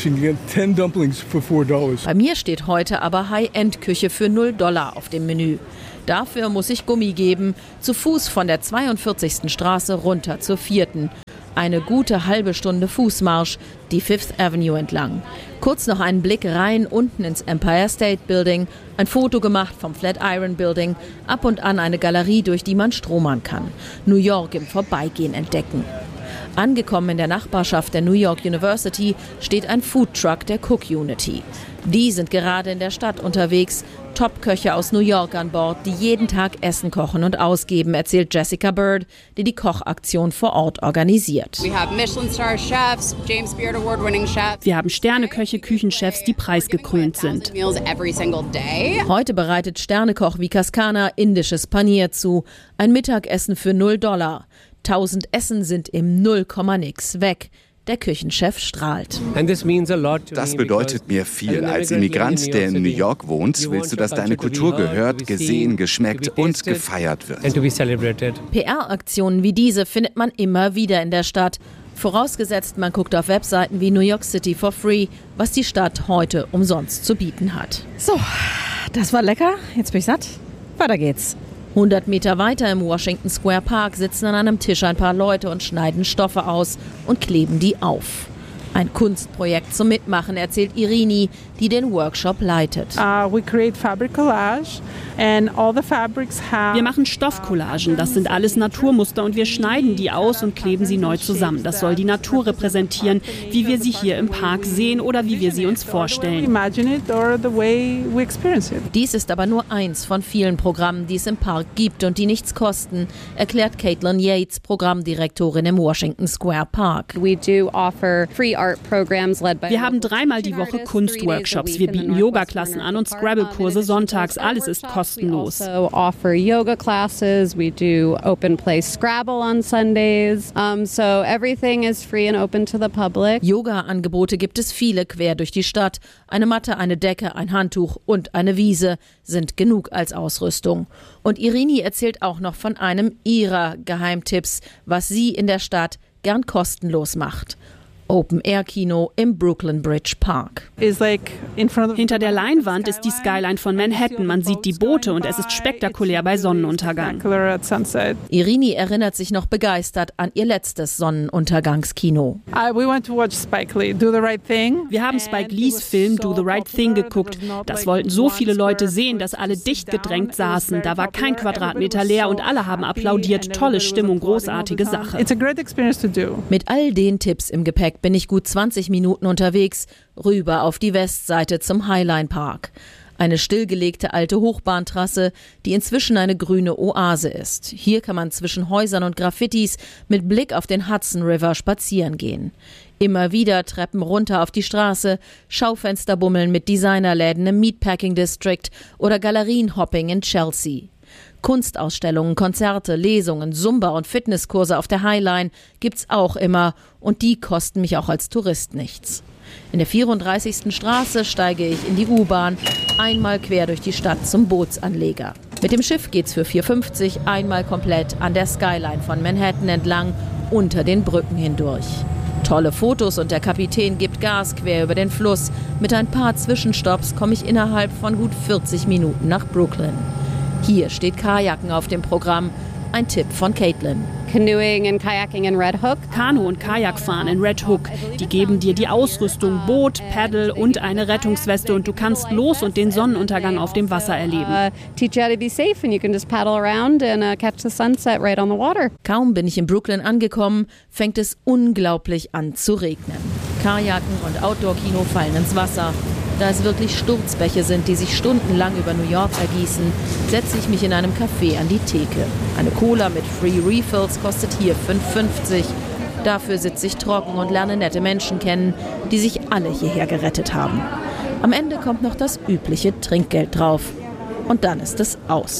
Bei mir steht heute aber High-End-Küche für null Dollar auf dem Menü. Dafür muss ich Gummi geben, zu Fuß von der zweiundvierzigsten Straße runter zur vierten Eine gute halbe Stunde Fußmarsch, die Fifth Avenue entlang. Kurz noch einen Blick rein unten ins Empire State Building, ein Foto gemacht vom Flatiron Building, ab und an eine Galerie, durch die man stromern kann. New York im Vorbeigehen entdecken. Angekommen in der Nachbarschaft der New York University steht ein Foodtruck der Cook Unity. Die sind gerade in der Stadt unterwegs. Top-Köche aus New York an Bord, die jeden Tag Essen kochen und ausgeben, erzählt Jessica Bird, die die Kochaktion vor Ort organisiert. Wir haben Sterneköche, Küchenchefs, die preisgekrönt sind. Heute bereitet Sternekoch Vikas Khanna indisches Panier zu. Ein Mittagessen für null Dollar. Tausend Essen sind im null Komma nix weg. Der Küchenchef strahlt. Das bedeutet mir viel. Als Immigrant, der in New York wohnt, willst du, dass deine Kultur gehört, gesehen, geschmeckt und gefeiert wird. P R-Aktionen wie diese findet man immer wieder in der Stadt. Vorausgesetzt, man guckt auf Webseiten wie New York City for Free, was die Stadt heute umsonst zu bieten hat. So, das war lecker. Jetzt bin ich satt. Weiter geht's. hundert Meter weiter im Washington Square Park sitzen an einem Tisch ein paar Leute und schneiden Stoffe aus und kleben die auf. Ein Kunstprojekt zum Mitmachen, erzählt Irini, die den Workshop leitet. Uh, we create fabric collage and all the fabrics have Wir machen Stoffcollagen, das sind alles Naturmuster und wir schneiden die aus und kleben sie neu zusammen. Das soll die Natur repräsentieren, wie wir sie hier im Park sehen oder wie wir sie uns vorstellen. Dies ist aber nur eins von vielen Programmen, die es im Park gibt und die nichts kosten, erklärt Caitlin Yates, Programmdirektorin im Washington Square Park. We do offer free art programs led by Wir haben dreimal die Woche Kunstworkshops. Wir bieten Yoga-Klassen an und Scrabble-Kurse sonntags. Alles ist kostenlos. We also offer yoga classes. We do open play Scrabble on Sundays. Um, so everything is free and open to the public. Yoga-Angebote gibt es viele quer durch die Stadt. Eine Matte, eine Decke, ein Handtuch und eine Wiese sind genug als Ausrüstung. Und Irini erzählt auch noch von einem ihrer Geheimtipps, was sie in der Stadt gern kostenlos macht. Open-Air-Kino im Brooklyn Bridge Park. Hinter der Leinwand ist die Skyline von Manhattan. Man sieht die Boote und es ist spektakulär bei Sonnenuntergang. Irini erinnert sich noch begeistert an ihr letztes Sonnenuntergangskino. Wir haben Spike Lees Film Do the Right Thing geguckt. Das wollten so viele Leute sehen, dass alle dicht gedrängt saßen. Da war kein Quadratmeter leer und alle haben applaudiert. Tolle Stimmung, großartige Sache. Mit all den Tipps im Gepäck bin ich gut zwanzig Minuten unterwegs, rüber auf die Westseite zum Highline Park. Eine stillgelegte alte Hochbahntrasse, die inzwischen eine grüne Oase ist. Hier kann man zwischen Häusern und Graffitis mit Blick auf den Hudson River spazieren gehen. Immer wieder Treppen runter auf die Straße, Schaufensterbummeln mit Designerläden im Meatpacking District oder Galerienhopping in Chelsea. Kunstausstellungen, Konzerte, Lesungen, Zumba- und Fitnesskurse auf der Highline gibt's auch immer und die kosten mich auch als Tourist nichts. In der vierunddreißigsten Straße steige ich in die U-Bahn, einmal quer durch die Stadt zum Bootsanleger. Mit dem Schiff geht's für vier fünfzig einmal komplett an der Skyline von Manhattan entlang, unter den Brücken hindurch. Tolle Fotos und der Kapitän gibt Gas quer über den Fluss. Mit ein paar Zwischenstopps komme ich innerhalb von gut vierzig Minuten nach Brooklyn. Hier steht Kajaken auf dem Programm. Ein Tipp von Caitlin. Canoeing and kayaking in Red Hook. Kanu- und Kajakfahren in Red Hook. Die geben dir die Ausrüstung, Boot, Paddle und eine Rettungsweste und du kannst los und den Sonnenuntergang auf dem Wasser erleben. Uh, teach you how to be safe and you can just paddle around and uh, catch the sunset right on the water. Kaum bin ich in Brooklyn angekommen, fängt es unglaublich an zu regnen. Kajaken und Outdoor-Kino fallen ins Wasser. Da es wirklich Sturzbäche sind, die sich stundenlang über New York ergießen, setze ich mich in einem Café an die Theke. Eine Cola mit Free Refills kostet hier fünf fünfzig. Dafür sitze ich trocken und lerne nette Menschen kennen, die sich alle hierher gerettet haben. Am Ende kommt noch das übliche Trinkgeld drauf. Und dann ist es aus.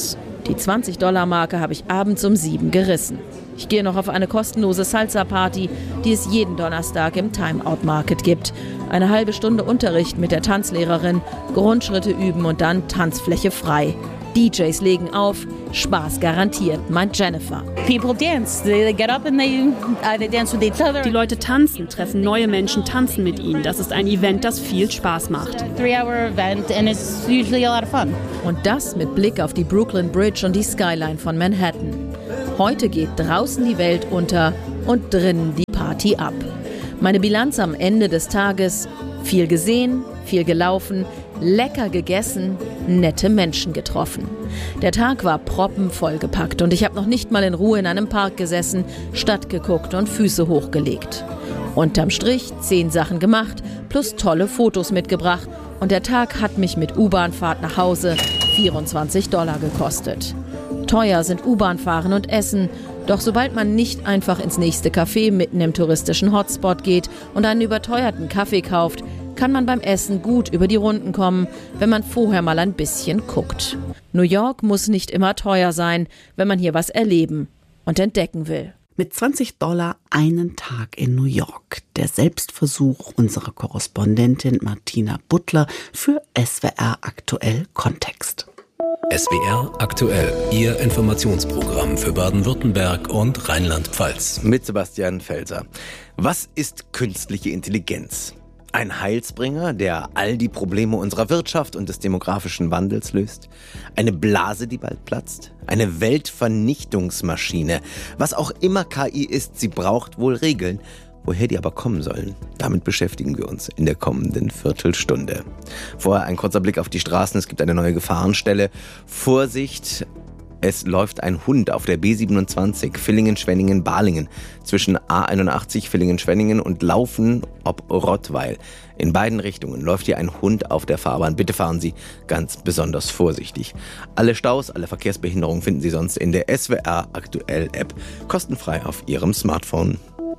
Die zwanzig-Dollar-Marke habe ich abends um sieben gerissen. Ich gehe noch auf eine kostenlose Salsa-Party, die es jeden Donnerstag im Time-Out-Market gibt. Eine halbe Stunde Unterricht mit der Tanzlehrerin, Grundschritte üben und dann Tanzfläche frei. D Js legen auf, Spaß garantiert, meint Jennifer. People dance. They get up and they, uh, they dance with each other. Die Leute tanzen, treffen neue Menschen, tanzen mit ihnen. Das ist ein Event, das viel Spaß macht. Three-hour event and it's usually a lot of fun. Und das mit Blick auf die Brooklyn Bridge und die Skyline von Manhattan. Heute geht draußen die Welt unter und drinnen die Party ab. Meine Bilanz am Ende des Tages: viel gesehen, viel gelaufen, lecker gegessen, nette Menschen getroffen. Der Tag war proppenvoll gepackt und ich habe noch nicht mal in Ruhe in einem Park gesessen, Stadt geguckt und Füße hochgelegt. Unterm Strich zehn Sachen gemacht, plus tolle Fotos mitgebracht und der Tag hat mich mit U-Bahn-Fahrt nach Hause vierundzwanzig Dollar gekostet. Teuer sind U-Bahn-Fahren und Essen, doch sobald man nicht einfach ins nächste Café mitten im touristischen Hotspot geht und einen überteuerten Kaffee kauft, kann man beim Essen gut über die Runden kommen, wenn man vorher mal ein bisschen guckt. New York muss nicht immer teuer sein, wenn man hier was erleben und entdecken will. Mit zwanzig Dollar einen Tag in New York. Der Selbstversuch unserer Korrespondentin Martina Butler für S W R Aktuell Kontext. S W R Aktuell, Ihr Informationsprogramm für Baden-Württemberg und Rheinland-Pfalz. Mit Sebastian Felser. Was ist künstliche Intelligenz? Ein Heilsbringer, der all die Probleme unserer Wirtschaft und des demografischen Wandels löst? Eine Blase, die bald platzt? Eine Weltvernichtungsmaschine? Was auch immer K I ist, sie braucht wohl Regeln. Woher die aber kommen sollen, damit beschäftigen wir uns in der kommenden Viertelstunde. Vorher ein kurzer Blick auf die Straßen. Es gibt eine neue Gefahrenstelle. Vorsicht! Es läuft ein Hund auf der B siebenundzwanzig Villingen-Schwenningen-Balingen zwischen A einundachtzig Villingen-Schwenningen und Laufen ob Rottweil. In beiden Richtungen läuft hier ein Hund auf der Fahrbahn. Bitte fahren Sie ganz besonders vorsichtig. Alle Staus, alle Verkehrsbehinderungen finden Sie sonst in der S W R Aktuell App, kostenfrei auf Ihrem Smartphone.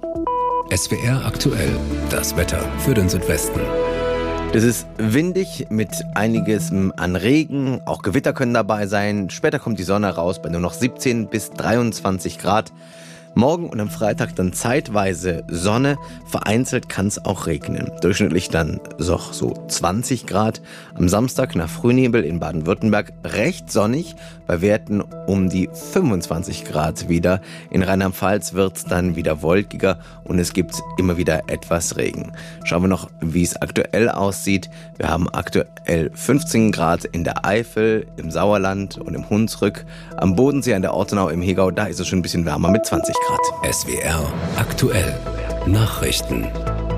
S W R Aktuell, das Wetter für den Südwesten. Es ist windig mit einiges an Regen, auch Gewitter können dabei sein. Später kommt die Sonne raus bei nur noch siebzehn bis dreiundzwanzig Grad. Morgen und am Freitag dann zeitweise Sonne, vereinzelt kann es auch regnen. Durchschnittlich dann so, so zwanzig Grad. Am Samstag nach Frühnebel in Baden-Württemberg recht sonnig, bei Werten um die fünfundzwanzig Grad wieder. In Rheinland-Pfalz wird es dann wieder wolkiger und es gibt immer wieder etwas Regen. Schauen wir noch, wie es aktuell aussieht. Wir haben aktuell fünfzehn Grad in der Eifel, im Sauerland und im Hunsrück. Am Bodensee, an der Ortenau, im Hegau, da ist es schon ein bisschen wärmer mit zwanzig Grad. S W R Aktuell Nachrichten.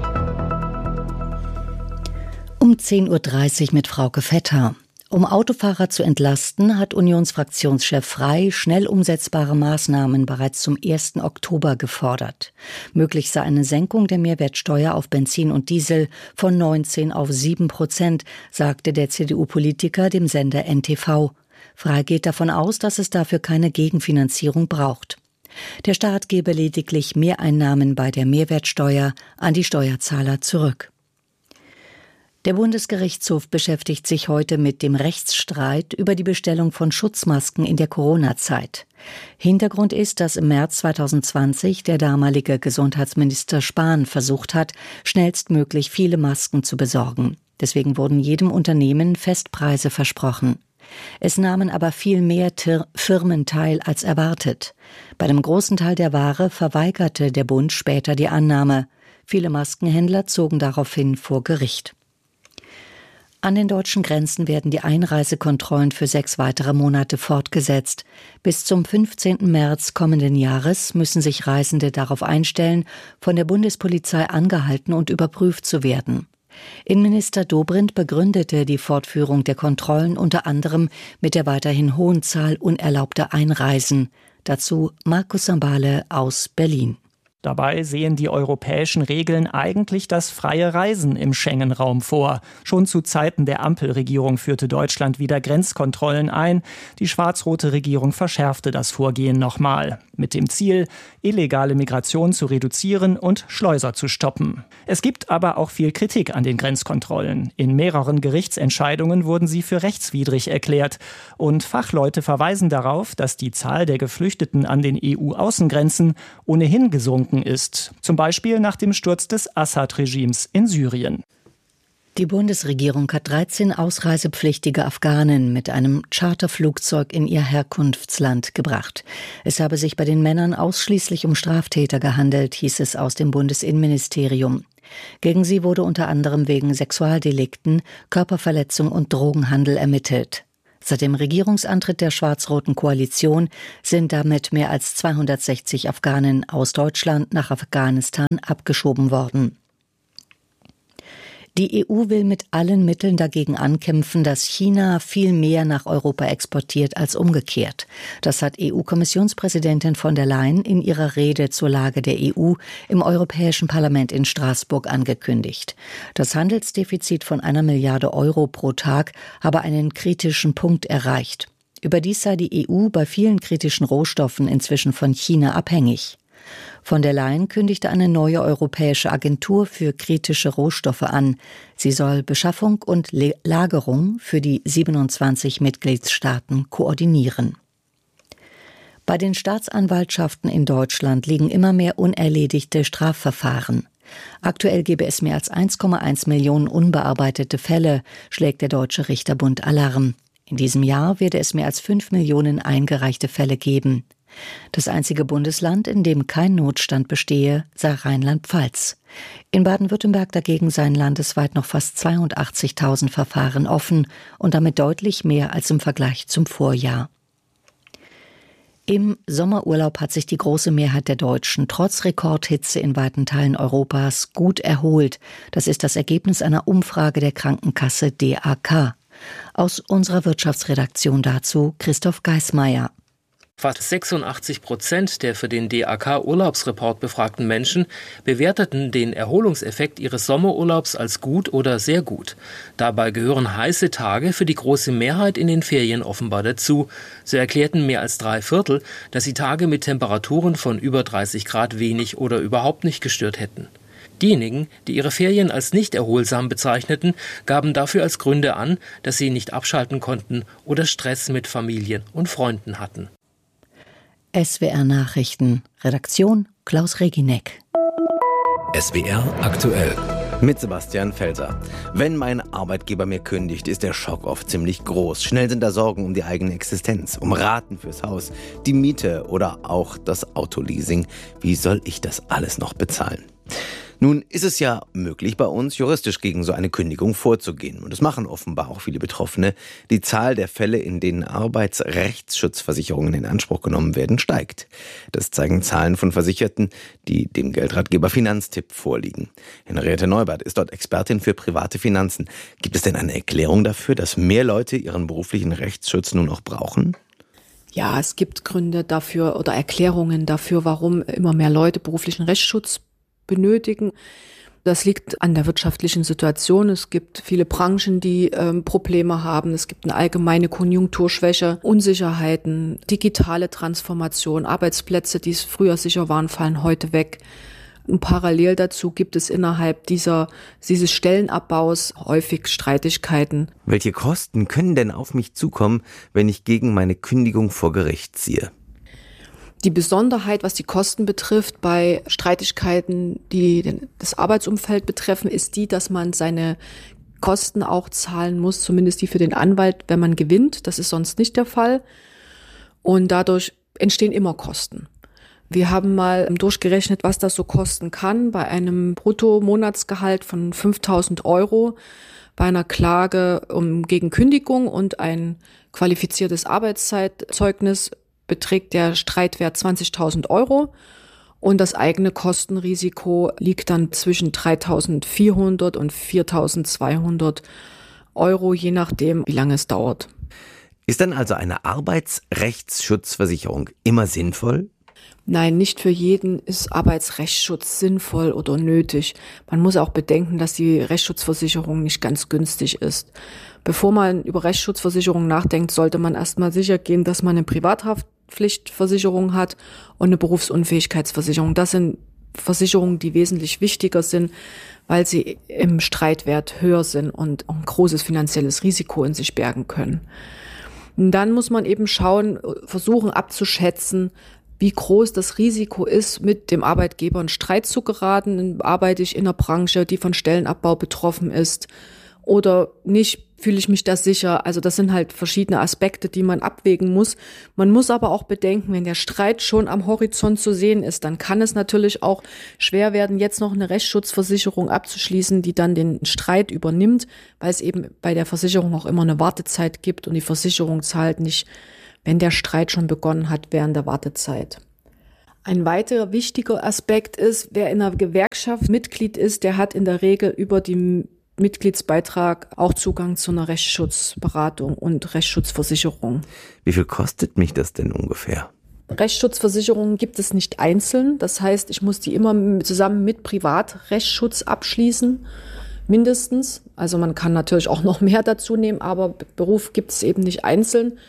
Um zehn Uhr dreißig mit Frauke Vetter. Um Autofahrer zu entlasten, hat Unionsfraktionschef Frey schnell umsetzbare Maßnahmen bereits zum ersten Oktober gefordert. Möglich sei eine Senkung der Mehrwertsteuer auf Benzin und Diesel von neunzehn auf sieben Prozent, sagte der C D U-Politiker dem Sender N T V. Frey geht davon aus, dass es dafür keine Gegenfinanzierung braucht. Der Staat gebe lediglich Mehreinnahmen bei der Mehrwertsteuer an die Steuerzahler zurück. Der Bundesgerichtshof beschäftigt sich heute mit dem Rechtsstreit über die Bestellung von Schutzmasken in der Corona-Zeit. Hintergrund ist, dass im März zweitausendzwanzig der damalige Gesundheitsminister Spahn versucht hat, schnellstmöglich viele Masken zu besorgen. Deswegen wurden jedem Unternehmen Festpreise versprochen. Es nahmen aber viel mehr Tir- Firmen teil als erwartet. Bei einem großen Teil der Ware verweigerte der Bund später die Annahme. Viele Maskenhändler zogen daraufhin vor Gericht. An den deutschen Grenzen werden die Einreisekontrollen für sechs weitere Monate fortgesetzt. Bis zum fünfzehnten März kommenden Jahres müssen sich Reisende darauf einstellen, von der Bundespolizei angehalten und überprüft zu werden. Innenminister Dobrindt begründete die Fortführung der Kontrollen unter anderem mit der weiterhin hohen Zahl unerlaubter Einreisen. Dazu Markus Sambale aus Berlin. Dabei sehen die europäischen Regeln eigentlich das freie Reisen im Schengen-Raum vor. Schon zu Zeiten der Ampelregierung führte Deutschland wieder Grenzkontrollen ein. Die schwarz-rote Regierung verschärfte das Vorgehen nochmal. Mit dem Ziel, illegale Migration zu reduzieren und Schleuser zu stoppen. Es gibt aber auch viel Kritik an den Grenzkontrollen. In mehreren Gerichtsentscheidungen wurden sie für rechtswidrig erklärt. Und Fachleute verweisen darauf, dass die Zahl der Geflüchteten an den E U-Außengrenzen ohnehin gesunken ist, zum Beispiel nach dem Sturz des Assad-Regimes in Syrien. Die Bundesregierung hat dreizehn ausreisepflichtige Afghanen mit einem Charterflugzeug in ihr Herkunftsland gebracht. Es habe sich bei den Männern ausschließlich um Straftäter gehandelt, hieß es aus dem Bundesinnenministerium. Gegen sie wurde unter anderem wegen Sexualdelikten, Körperverletzung und Drogenhandel ermittelt. Seit dem Regierungsantritt der schwarz-roten Koalition sind damit mehr als zweihundertsechzig Afghanen aus Deutschland nach Afghanistan abgeschoben worden. Die E U will mit allen Mitteln dagegen ankämpfen, dass China viel mehr nach Europa exportiert als umgekehrt. Das hat E U-Kommissionspräsidentin von der Leyen in ihrer Rede zur Lage der E U im Europäischen Parlament in Straßburg angekündigt. Das Handelsdefizit von einer Milliarde Euro pro Tag habe einen kritischen Punkt erreicht. Überdies sei die E U bei vielen kritischen Rohstoffen inzwischen von China abhängig. Von der Leyen kündigte eine neue europäische Agentur für kritische Rohstoffe an. Sie soll Beschaffung und Le- Lagerung für die siebenundzwanzig Mitgliedstaaten koordinieren. Bei den Staatsanwaltschaften in Deutschland liegen immer mehr unerledigte Strafverfahren. Aktuell gebe es mehr als eins Komma eins Millionen unbearbeitete Fälle, schlägt der Deutsche Richterbund Alarm. In diesem Jahr werde es mehr als fünf Millionen eingereichte Fälle geben. Das einzige Bundesland, in dem kein Notstand bestehe, sei Rheinland-Pfalz. In Baden-Württemberg dagegen seien landesweit noch fast zweiundachtzigtausend Verfahren offen und damit deutlich mehr als im Vergleich zum Vorjahr. Im Sommerurlaub hat sich die große Mehrheit der Deutschen trotz Rekordhitze in weiten Teilen Europas gut erholt. Das ist das Ergebnis einer Umfrage der Krankenkasse D A K. Aus unserer Wirtschaftsredaktion dazu Christoph Geismeier. Fast sechsundachtzig Prozent der für den D A K-Urlaubsreport befragten Menschen bewerteten den Erholungseffekt ihres Sommerurlaubs als gut oder sehr gut. Dabei gehören heiße Tage für die große Mehrheit in den Ferien offenbar dazu. So erklärten mehr als drei Viertel, dass sie Tage mit Temperaturen von über dreißig Grad wenig oder überhaupt nicht gestört hätten. Diejenigen, die ihre Ferien als nicht erholsam bezeichneten, gaben dafür als Gründe an, dass sie nicht abschalten konnten oder Stress mit Familien und Freunden hatten. S W R Nachrichten. Redaktion Klaus Regineck. S W R aktuell. Mit Sebastian Felser. Wenn mein Arbeitgeber mir kündigt, ist der Schock oft ziemlich groß. Schnell sind da Sorgen um die eigene Existenz, um Raten fürs Haus, die Miete oder auch das Autoleasing. Wie soll ich das alles noch bezahlen? Nun ist es ja möglich, bei uns juristisch gegen so eine Kündigung vorzugehen. Und das machen offenbar auch viele Betroffene. Die Zahl der Fälle, in denen Arbeitsrechtsschutzversicherungen in Anspruch genommen werden, steigt. Das zeigen Zahlen von Versicherten, die dem Geldratgeber Finanztipp vorliegen. Henriette Neubert ist dort Expertin für private Finanzen. Gibt es denn eine Erklärung dafür, dass mehr Leute ihren beruflichen Rechtsschutz nun auch brauchen? Ja, es gibt Gründe dafür oder Erklärungen dafür, warum immer mehr Leute beruflichen Rechtsschutz benötigen. Das liegt an der wirtschaftlichen Situation. Es gibt viele Branchen, die ähm, Probleme haben. Es gibt eine allgemeine Konjunkturschwäche, Unsicherheiten, digitale Transformation, Arbeitsplätze, die früher sicher waren, fallen heute weg. Und parallel dazu gibt es innerhalb dieser, dieses Stellenabbaus häufig Streitigkeiten. Welche Kosten können denn auf mich zukommen, wenn ich gegen meine Kündigung vor Gericht ziehe? Die Besonderheit, was die Kosten betrifft, bei Streitigkeiten, die das Arbeitsumfeld betreffen, ist die, dass man seine Kosten auch zahlen muss, zumindest die für den Anwalt, wenn man gewinnt. Das ist sonst nicht der Fall. Und dadurch entstehen immer Kosten. Wir haben mal durchgerechnet, was das so kosten kann bei einem Bruttomonatsgehalt von fünftausend Euro, bei einer Klage um gegen Kündigung und ein qualifiziertes Arbeitszeitzeugnis beträgt der Streitwert zwanzigtausend Euro und das eigene Kostenrisiko liegt dann zwischen dreitausendvierhundert und viertausendzweihundert Euro, je nachdem, wie lange es dauert. Ist dann also eine Arbeitsrechtsschutzversicherung immer sinnvoll? Nein, nicht für jeden ist Arbeitsrechtsschutz sinnvoll oder nötig. Man muss auch bedenken, dass die Rechtsschutzversicherung nicht ganz günstig ist. Bevor man über Rechtsschutzversicherung nachdenkt, sollte man erstmal sicher gehen, dass man eine Privathaftpflichtversicherung hat und eine Berufsunfähigkeitsversicherung. Das sind Versicherungen, die wesentlich wichtiger sind, weil sie im Streitwert höher sind und ein großes finanzielles Risiko in sich bergen können. Und dann muss man eben schauen, versuchen abzuschätzen, wie groß das Risiko ist, mit dem Arbeitgeber in Streit zu geraten. Arbeite ich in einer Branche, die von Stellenabbau betroffen ist oder nicht, fühle ich mich da sicher. Also das sind halt verschiedene Aspekte, die man abwägen muss. Man muss aber auch bedenken, wenn der Streit schon am Horizont zu sehen ist, dann kann es natürlich auch schwer werden, jetzt noch eine Rechtsschutzversicherung abzuschließen, die dann den Streit übernimmt, weil es eben bei der Versicherung auch immer eine Wartezeit gibt und die Versicherung zahlt nicht, wenn der Streit schon begonnen hat, während der Wartezeit. Ein weiterer wichtiger Aspekt ist, wer in einer Gewerkschaft Mitglied ist, der hat in der Regel über den Mitgliedsbeitrag auch Zugang zu einer Rechtsschutzberatung und Rechtsschutzversicherung. Wie viel kostet mich das denn ungefähr? Rechtsschutzversicherungen gibt es nicht einzeln. Das heißt, ich muss die immer zusammen mit Privatrechtsschutz abschließen, mindestens. Also man kann natürlich auch noch mehr dazu nehmen, aber Beruf gibt es eben nicht einzeln.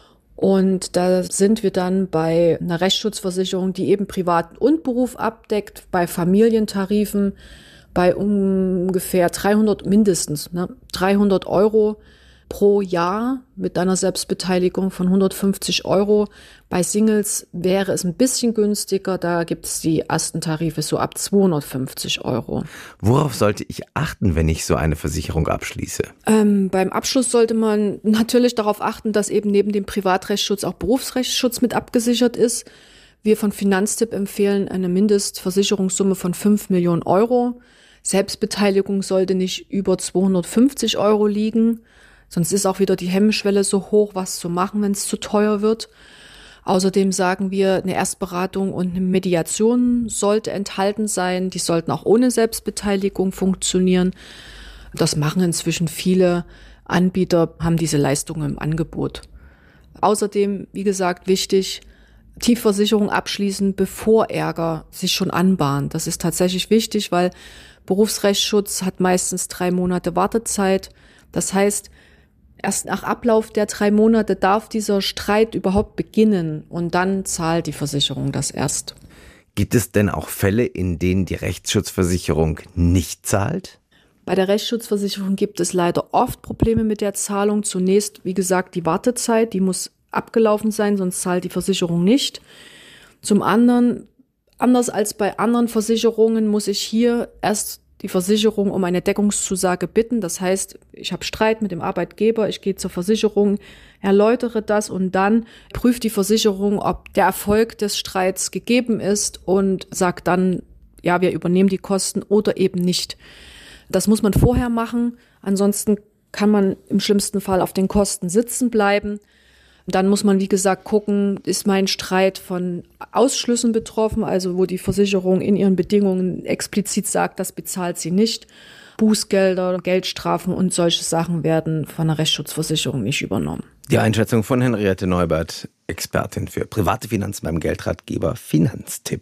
Und da sind wir dann bei einer Rechtsschutzversicherung, die eben Privat und Beruf abdeckt, bei Familientarifen, bei ungefähr dreihundert mindestens, ne, dreihundert Euro pro Jahr mit einer Selbstbeteiligung von hundertfünfzig Euro. Bei Singles wäre es ein bisschen günstiger, da gibt es die ersten Tarife so ab zweihundertfünfzig Euro. Worauf sollte ich achten, wenn ich so eine Versicherung abschließe? Ähm, beim Abschluss sollte man natürlich darauf achten, dass eben neben dem Privatrechtsschutz auch Berufsrechtsschutz mit abgesichert ist. Wir von Finanztipp empfehlen eine Mindestversicherungssumme von fünf Millionen Euro. Selbstbeteiligung sollte nicht über zweihundertfünfzig Euro liegen. Sonst ist auch wieder die Hemmschwelle so hoch, was zu machen, wenn es zu teuer wird. Außerdem sagen wir, eine Erstberatung und eine Mediation sollte enthalten sein. Die sollten auch ohne Selbstbeteiligung funktionieren. Das machen inzwischen viele Anbieter, haben diese Leistungen im Angebot. Außerdem, wie gesagt, wichtig, Tiefversicherung abschließen, bevor Ärger sich schon anbahnt. Das ist tatsächlich wichtig, weil Berufsrechtsschutz hat meistens drei Monate Wartezeit. Das heißt, erst nach Ablauf der drei Monate darf dieser Streit überhaupt beginnen und dann zahlt die Versicherung das erst. Gibt es denn auch Fälle, in denen die Rechtsschutzversicherung nicht zahlt? Bei der Rechtsschutzversicherung gibt es leider oft Probleme mit der Zahlung. Zunächst, wie gesagt, die Wartezeit, die muss abgelaufen sein, sonst zahlt die Versicherung nicht. Zum anderen, anders als bei anderen Versicherungen, muss ich hier erst die Versicherung um eine Deckungszusage bitten. Das heißt, ich habe Streit mit dem Arbeitgeber, ich gehe zur Versicherung, erläutere das und dann prüft die Versicherung, ob der Erfolg des Streits gegeben ist und sagt dann, ja, wir übernehmen die Kosten oder eben nicht. Das muss man vorher machen, ansonsten kann man im schlimmsten Fall auf den Kosten sitzen bleiben. Dann muss man, wie gesagt, gucken, ist mein Streit von Ausschlüssen betroffen, also wo die Versicherung in ihren Bedingungen explizit sagt, das bezahlt sie nicht. Bußgelder, Geldstrafen und solche Sachen werden von der Rechtsschutzversicherung nicht übernommen. Die Einschätzung von Henriette Neubert, Expertin für private Finanzen beim Geldratgeber Finanztipp.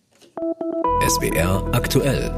S W R aktuell.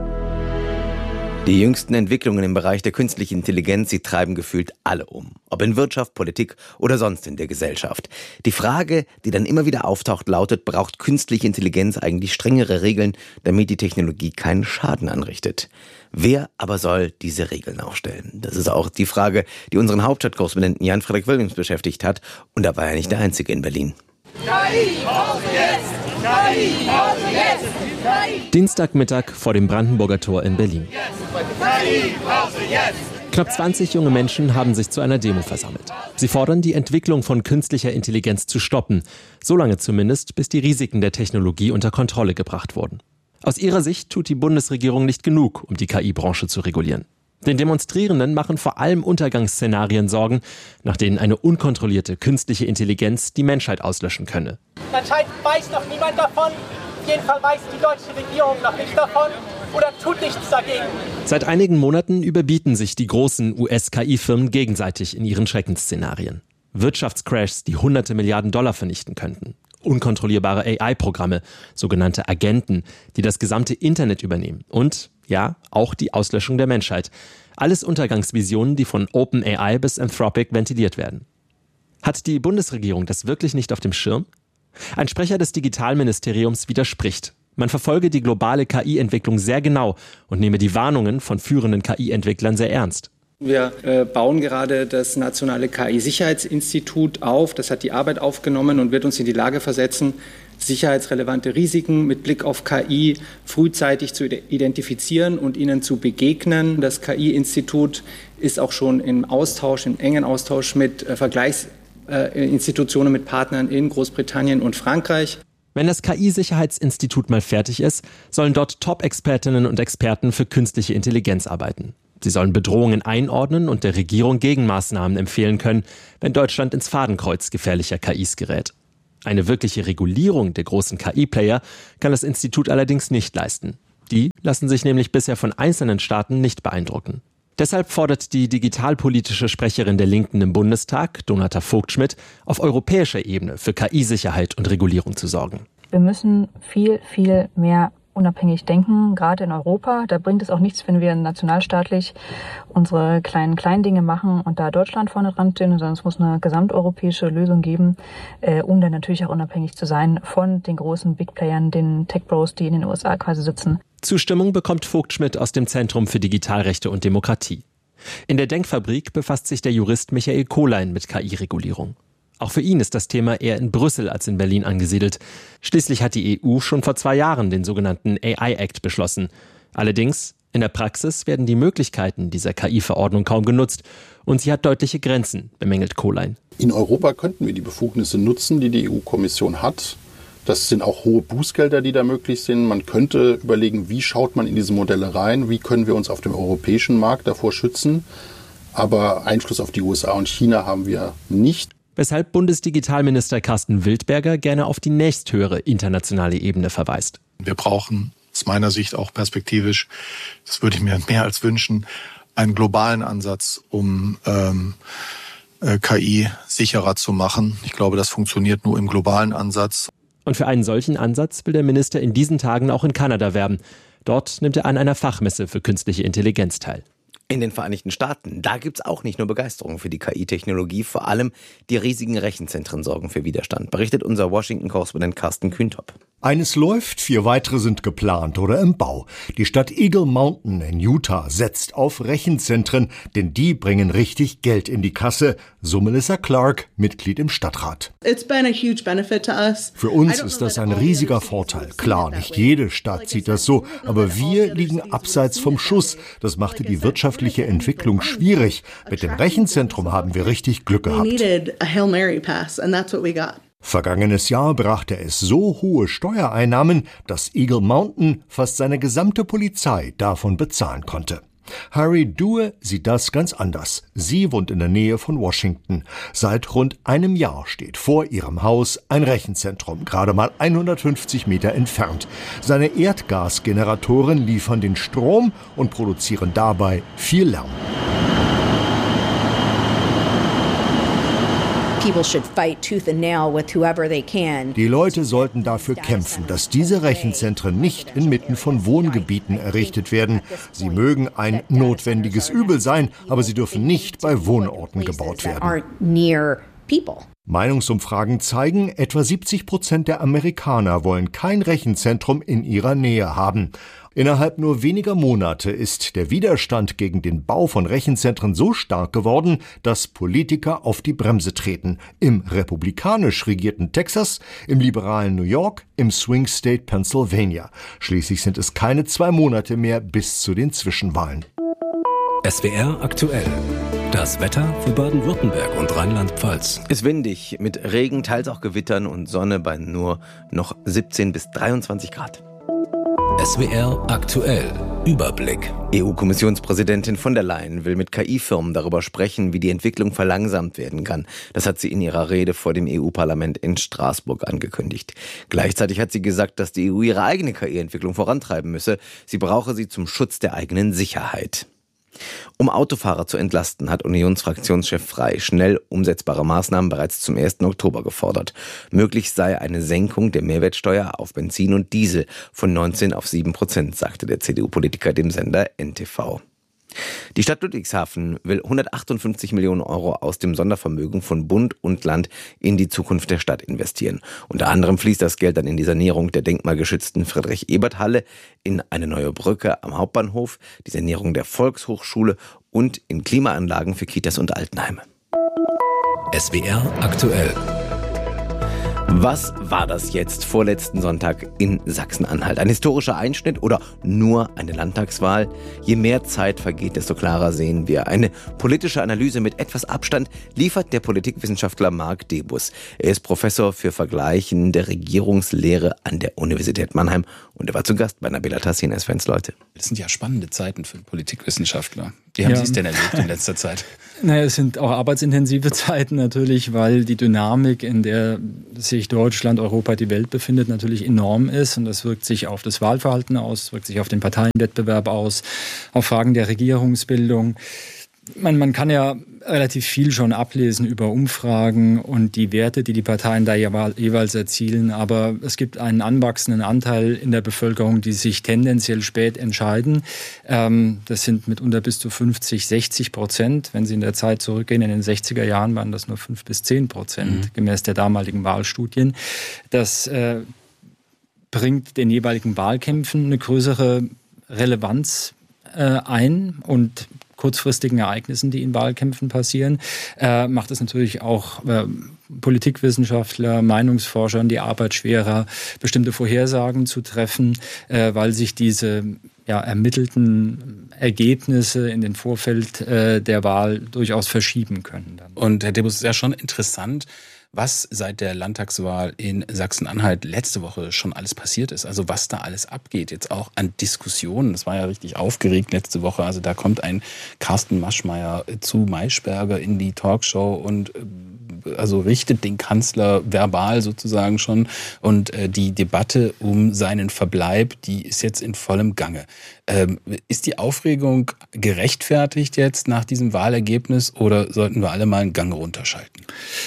Die jüngsten Entwicklungen im Bereich der künstlichen Intelligenz, sie treiben gefühlt alle um. Ob in Wirtschaft, Politik oder sonst in der Gesellschaft. Die Frage, die dann immer wieder auftaucht, lautet, braucht künstliche Intelligenz eigentlich strengere Regeln, damit die Technologie keinen Schaden anrichtet? Wer aber soll diese Regeln aufstellen? Das ist auch die Frage, die unseren Hauptstadtkorrespondenten Jan-Frederik Williams beschäftigt hat. Und da war er nicht der Einzige in Berlin. K I Pause jetzt! K I Pause jetzt! Dienstagmittag vor dem Brandenburger Tor in Berlin. K I Pause jetzt! Knapp zwanzig junge Menschen haben sich zu einer Demo versammelt. Sie fordern, die Entwicklung von künstlicher Intelligenz zu stoppen. So lange zumindest, bis die Risiken der Technologie unter Kontrolle gebracht wurden. Aus ihrer Sicht tut die Bundesregierung nicht genug, um die K I-Branche zu regulieren. Den Demonstrierenden machen vor allem Untergangsszenarien Sorgen, nach denen eine unkontrollierte künstliche Intelligenz die Menschheit auslöschen könne. Anscheinend weiß noch niemand davon. Auf jeden Fall weiß die deutsche Regierung noch nicht davon oder tut nichts dagegen. Seit einigen Monaten überbieten sich die großen U S-K I-Firmen gegenseitig in ihren Schreckensszenarien. Wirtschaftscrashs, die hunderte Milliarden Dollar vernichten könnten. unkontrollierbare A I-Programme, sogenannte Agenten, die das gesamte Internet übernehmen. Und, ja, auch die Auslöschung der Menschheit. Alles Untergangsvisionen, die von OpenAI bis Anthropic ventiliert werden. Hat die Bundesregierung das wirklich nicht auf dem Schirm? Ein Sprecher des Digitalministeriums widerspricht. Man verfolge die globale K I-Entwicklung sehr genau und nehme die Warnungen von führenden K I-Entwicklern sehr ernst. Wir äh, bauen gerade das Nationale K I-Sicherheitsinstitut auf. Das hat die Arbeit aufgenommen und wird uns in die Lage versetzen, sicherheitsrelevante Risiken mit Blick auf K I frühzeitig zu identifizieren und ihnen zu begegnen. Das K I-Institut ist auch schon im Austausch, im engen Austausch mit äh, Vergleichsinstitutionen, mit Partnern in Großbritannien und Frankreich. Wenn das K I-Sicherheitsinstitut mal fertig ist, sollen dort Top-Expertinnen und Experten für künstliche Intelligenz arbeiten. Sie sollen Bedrohungen einordnen und der Regierung Gegenmaßnahmen empfehlen können, wenn Deutschland ins Fadenkreuz gefährlicher K Is gerät. Eine wirkliche Regulierung der großen K I-Player kann das Institut allerdings nicht leisten. Die lassen sich nämlich bisher von einzelnen Staaten nicht beeindrucken. Deshalb fordert die digitalpolitische Sprecherin der Linken im Bundestag, Donata Vogt-Schmidt, auf europäischer Ebene für K I-Sicherheit und Regulierung zu sorgen. Wir müssen viel, viel mehr unabhängig denken, gerade in Europa. Da bringt es auch nichts, wenn wir nationalstaatlich unsere kleinen, kleinen Dinge machen und da Deutschland vorne dran stehen, sondern es muss eine gesamteuropäische Lösung geben, äh, um dann natürlich auch unabhängig zu sein von den großen Big Playern, den Tech-Bros, die in den U S A quasi sitzen. Zustimmung bekommt Vogt-Schmidt aus dem Zentrum für Digitalrechte und Demokratie. In der Denkfabrik befasst sich der Jurist Michael Kohlein mit K I-Regulierung. Auch für ihn ist das Thema eher in Brüssel als in Berlin angesiedelt. Schließlich hat die E U schon vor zwei Jahren den sogenannten A I-Act beschlossen. Allerdings, in der Praxis werden die Möglichkeiten dieser K I-Verordnung kaum genutzt und sie hat deutliche Grenzen, bemängelt Kohlein. In Europa könnten wir die Befugnisse nutzen, die die E U-Kommission hat. Das sind auch hohe Bußgelder, die da möglich sind. Man könnte überlegen, wie schaut man in diese Modelle rein, wie können wir uns auf dem europäischen Markt davor schützen. Aber Einfluss auf die U S A und China haben wir nicht. Weshalb Bundesdigitalminister Carsten Wildberger gerne auf die nächsthöhere internationale Ebene verweist. Wir brauchen aus meiner Sicht auch perspektivisch, das würde ich mir mehr als wünschen, einen globalen Ansatz, um ähm, äh, K I sicherer zu machen. Ich glaube, das funktioniert nur im globalen Ansatz. Und für einen solchen Ansatz will der Minister in diesen Tagen auch in Kanada werben. Dort nimmt er an einer Fachmesse für künstliche Intelligenz teil. In den Vereinigten Staaten, da gibt's auch nicht nur Begeisterung für die K I-Technologie, vor allem die riesigen Rechenzentren sorgen für Widerstand, berichtet unser Washington-Korrespondent Carsten Kühntop. Eines läuft, vier weitere sind geplant oder im Bau. Die Stadt Eagle Mountain in Utah setzt auf Rechenzentren, denn die bringen richtig Geld in die Kasse, so Melissa Clark, Mitglied im Stadtrat. Für uns ist das ein riesiger Vorteil. Klar, nicht jede Stadt sieht das so, aber wir liegen abseits vom Schuss. Das machte die wirtschaftliche Entwicklung schwierig. Mit dem Rechenzentrum haben wir richtig Glück gehabt. Vergangenes Jahr brachte es so hohe Steuereinnahmen, dass Eagle Mountain fast seine gesamte Polizei davon bezahlen konnte. Harry Due sieht das ganz anders. Sie wohnt in der Nähe von Washington. Seit rund einem Jahr steht vor ihrem Haus ein Rechenzentrum, gerade mal hundertfünfzig Meter entfernt. Seine Erdgasgeneratoren liefern den Strom und produzieren dabei viel Lärm. Die Leute sollten dafür kämpfen, dass diese Rechenzentren nicht inmitten von Wohngebieten errichtet werden. Sie mögen ein notwendiges Übel sein, aber sie dürfen nicht bei Wohnorten gebaut werden. Meinungsumfragen zeigen, etwa siebzig Prozent der Amerikaner wollen kein Rechenzentrum in ihrer Nähe haben. Innerhalb nur weniger Monate ist der Widerstand gegen den Bau von Rechenzentren so stark geworden, dass Politiker auf die Bremse treten. Im republikanisch regierten Texas, im liberalen New York, im Swing State Pennsylvania. Schließlich sind es keine zwei Monate mehr bis zu den Zwischenwahlen. S W R aktuell. Das Wetter für Baden-Württemberg und Rheinland-Pfalz. Ist windig, mit Regen, teils auch Gewittern und Sonne bei nur noch siebzehn bis dreiundzwanzig Grad. S W R aktuell. Überblick. E U-Kommissionspräsidentin von der Leyen will mit K I-Firmen darüber sprechen, wie die Entwicklung verlangsamt werden kann. Das hat sie in ihrer Rede vor dem E U-Parlament in Straßburg angekündigt. Gleichzeitig hat sie gesagt, dass die E U ihre eigene K I-Entwicklung vorantreiben müsse. Sie brauche sie zum Schutz der eigenen Sicherheit. Um Autofahrer zu entlasten, hat Unionsfraktionschef Frey schnell umsetzbare Maßnahmen bereits zum ersten Oktober gefordert. Möglich sei eine Senkung der Mehrwertsteuer auf Benzin und Diesel von neunzehn auf sieben Prozent, sagte der C D U-Politiker dem Sender N T V. Die Stadt Ludwigshafen will hundertachtundfünfzig Millionen Euro aus dem Sondervermögen von Bund und Land in die Zukunft der Stadt investieren. Unter anderem fließt das Geld dann in die Sanierung der denkmalgeschützten Friedrich-Ebert-Halle, in eine neue Brücke am Hauptbahnhof, die Sanierung der Volkshochschule und in Klimaanlagen für Kitas und Altenheime. S W R aktuell. Was war das jetzt vorletzten Sonntag in Sachsen-Anhalt? Ein historischer Einschnitt oder nur eine Landtagswahl? Je mehr Zeit vergeht, desto klarer sehen wir. Eine politische Analyse mit etwas Abstand liefert der Politikwissenschaftler Marc Debus. Er ist Professor für vergleichende Regierungslehre an der Universität Mannheim und er war zu Gast bei Nabila Tassin. Fans, Leute. Das sind ja spannende Zeiten für Politikwissenschaftler. Wie haben ja. Sie es denn erlebt in letzter Zeit? Naja, es sind auch arbeitsintensive Zeiten natürlich, weil die Dynamik, in der sich Deutschland, Europa, die Welt befindet, natürlich enorm ist. Und das wirkt sich auf das Wahlverhalten aus, wirkt sich auf den Parteienwettbewerb aus, auf Fragen der Regierungsbildung. Man, man kann ja relativ viel schon ablesen über Umfragen und die Werte, die die Parteien da jeweils erzielen. Aber es gibt einen anwachsenden Anteil in der Bevölkerung, die sich tendenziell spät entscheiden. Ähm, das sind mitunter bis zu fünfzig, sechzig Prozent. Wenn Sie in der Zeit zurückgehen, in den sechziger Jahren waren das nur fünf bis zehn Prozent, mhm. gemäß der damaligen Wahlstudien. Das äh, bringt den jeweiligen Wahlkämpfen eine größere Relevanz äh, ein und kurzfristigen Ereignissen, die in Wahlkämpfen passieren, äh, macht es natürlich auch äh, Politikwissenschaftler, Meinungsforschern die Arbeit schwerer, bestimmte Vorhersagen zu treffen, äh, weil sich diese ja, ermittelten Ergebnisse in den Vorfeld äh, der Wahl durchaus verschieben können. Dann. Und Herr Debus, ist ja schon interessant, was seit der Landtagswahl in Sachsen-Anhalt letzte Woche schon alles passiert ist. Also was da alles abgeht, jetzt auch an Diskussionen. Das war ja richtig aufgeregt letzte Woche. Also da kommt ein Carsten Maschmeyer zu Maischberger in die Talkshow und also richtet den Kanzler verbal sozusagen schon. Und äh, die Debatte um seinen Verbleib, die ist jetzt in vollem Gange. Ähm, ist die Aufregung gerechtfertigt jetzt nach diesem Wahlergebnis oder sollten wir alle mal einen Gang runterschalten?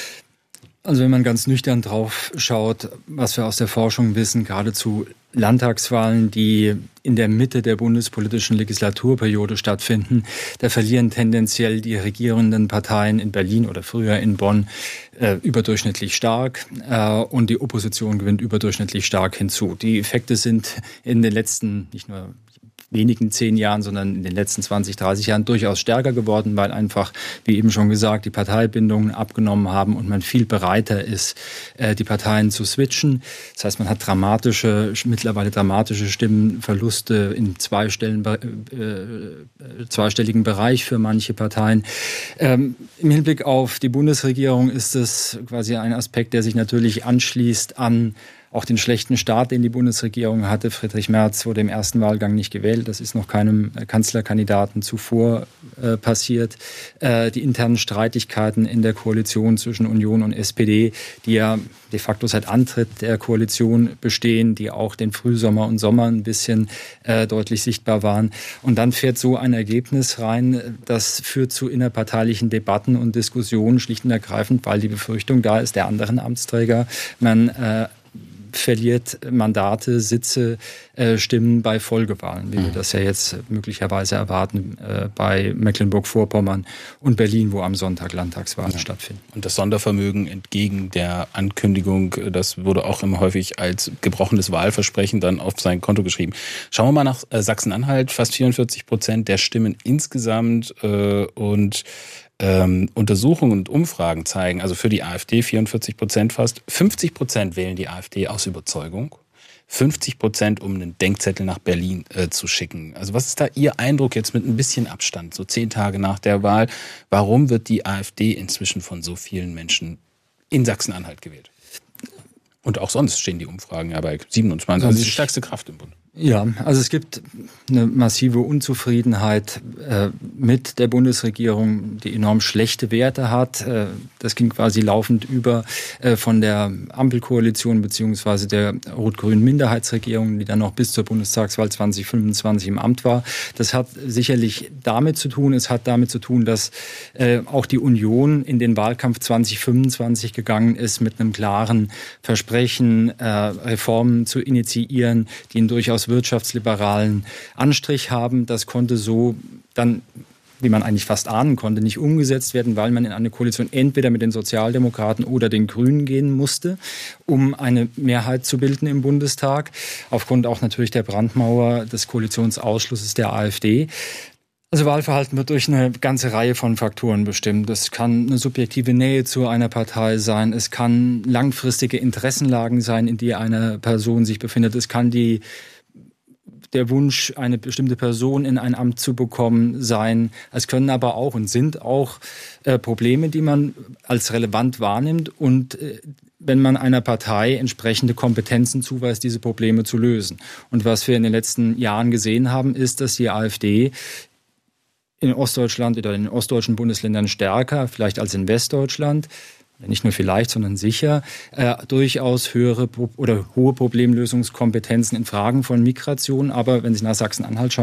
Also wenn man ganz nüchtern drauf schaut, was wir aus der Forschung wissen, gerade zu Landtagswahlen, die in der Mitte der bundespolitischen Legislaturperiode stattfinden, da verlieren tendenziell die regierenden Parteien in Berlin oder früher in Bonn äh, überdurchschnittlich stark äh, und die Opposition gewinnt überdurchschnittlich stark hinzu. Die Effekte sind in den letzten, nicht nur wenigen zehn Jahren, sondern in den letzten zwanzig, dreißig Jahren durchaus stärker geworden, weil einfach, wie eben schon gesagt, die Parteibindungen abgenommen haben und man viel bereiter ist, die Parteien zu switchen. Das heißt, man hat dramatische, mittlerweile dramatische Stimmenverluste in Zweistellen, äh, zweistelligen Bereich für manche Parteien. Ähm, im Hinblick auf die Bundesregierung ist es quasi ein Aspekt, der sich natürlich anschließt an auch den schlechten Start, den die Bundesregierung hatte. Friedrich Merz wurde im ersten Wahlgang nicht gewählt. Das ist noch keinem Kanzlerkandidaten zuvor äh, passiert. Äh, die internen Streitigkeiten in der Koalition zwischen Union und S P D, die ja de facto seit Antritt der Koalition bestehen, die auch den Frühsommer und Sommer ein bisschen äh, deutlich sichtbar waren. Und dann fährt so ein Ergebnis rein, das führt zu innerparteilichen Debatten und Diskussionen, schlicht und ergreifend, weil die Befürchtung da ist, der anderen Amtsträger, man äh, verliert Mandate, Sitze, äh, Stimmen bei Folgewahlen, wie mhm. wir das ja jetzt möglicherweise erwarten äh, bei Mecklenburg-Vorpommern und Berlin, wo am Sonntag Landtagswahlen ja. stattfinden. Und das Sondervermögen entgegen der Ankündigung, das wurde auch immer häufig als gebrochenes Wahlversprechen dann auf sein Konto geschrieben. Schauen wir mal nach äh, Sachsen-Anhalt, fast vierundvierzig Prozent der Stimmen insgesamt äh, und Ähm, Untersuchungen und Umfragen zeigen, also für die AfD vierundvierzig Prozent fast, fünfzig Prozent wählen die AfD aus Überzeugung, fünfzig Prozent um einen Denkzettel nach Berlin äh, zu schicken. Also was ist da Ihr Eindruck jetzt mit ein bisschen Abstand, so zehn Tage nach der Wahl? Warum wird die AfD inzwischen von so vielen Menschen in Sachsen-Anhalt gewählt? Und auch sonst stehen die Umfragen ja bei siebenundzwanzig, also die stärkste Kraft im Bund. Ja, also es gibt eine massive Unzufriedenheit äh, mit der Bundesregierung, die enorm schlechte Werte hat. Äh, das ging quasi laufend über äh, von der Ampelkoalition beziehungsweise der rot-grünen Minderheitsregierung, die dann noch bis zur Bundestagswahl zwanzig fünfundzwanzig im Amt war. Das hat sicherlich damit zu tun, es hat damit zu tun, dass äh, auch die Union in den Wahlkampf zwanzig fünfundzwanzig gegangen ist mit einem klaren Versprechen, äh, Reformen zu initiieren, die ihn durchaus wirtschaftsliberalen Anstrich haben. Das konnte so dann, wie man eigentlich fast ahnen konnte, nicht umgesetzt werden, weil man in eine Koalition entweder mit den Sozialdemokraten oder den Grünen gehen musste, um eine Mehrheit zu bilden im Bundestag, aufgrund auch natürlich der Brandmauer des Koalitionsausschlusses der AfD. Also Wahlverhalten wird durch eine ganze Reihe von Faktoren bestimmt. Es kann eine subjektive Nähe zu einer Partei sein, es kann langfristige Interessenlagen sein, in die eine Person sich befindet, es kann die der Wunsch, eine bestimmte Person in ein Amt zu bekommen, sein. Es können aber auch und sind auch äh, Probleme, die man als relevant wahrnimmt und äh, wenn man einer Partei entsprechende Kompetenzen zuweist, diese Probleme zu lösen. Und was wir in den letzten Jahren gesehen haben, ist, dass die AfD in Ostdeutschland oder in den ostdeutschen Bundesländern stärker, vielleicht als in Westdeutschland, nicht nur vielleicht, sondern sicher, äh, durchaus höhere oder hohe Problemlösungskompetenzen in Fragen von Migration. Aber wenn Sie nach Sachsen-Anhalt schauen,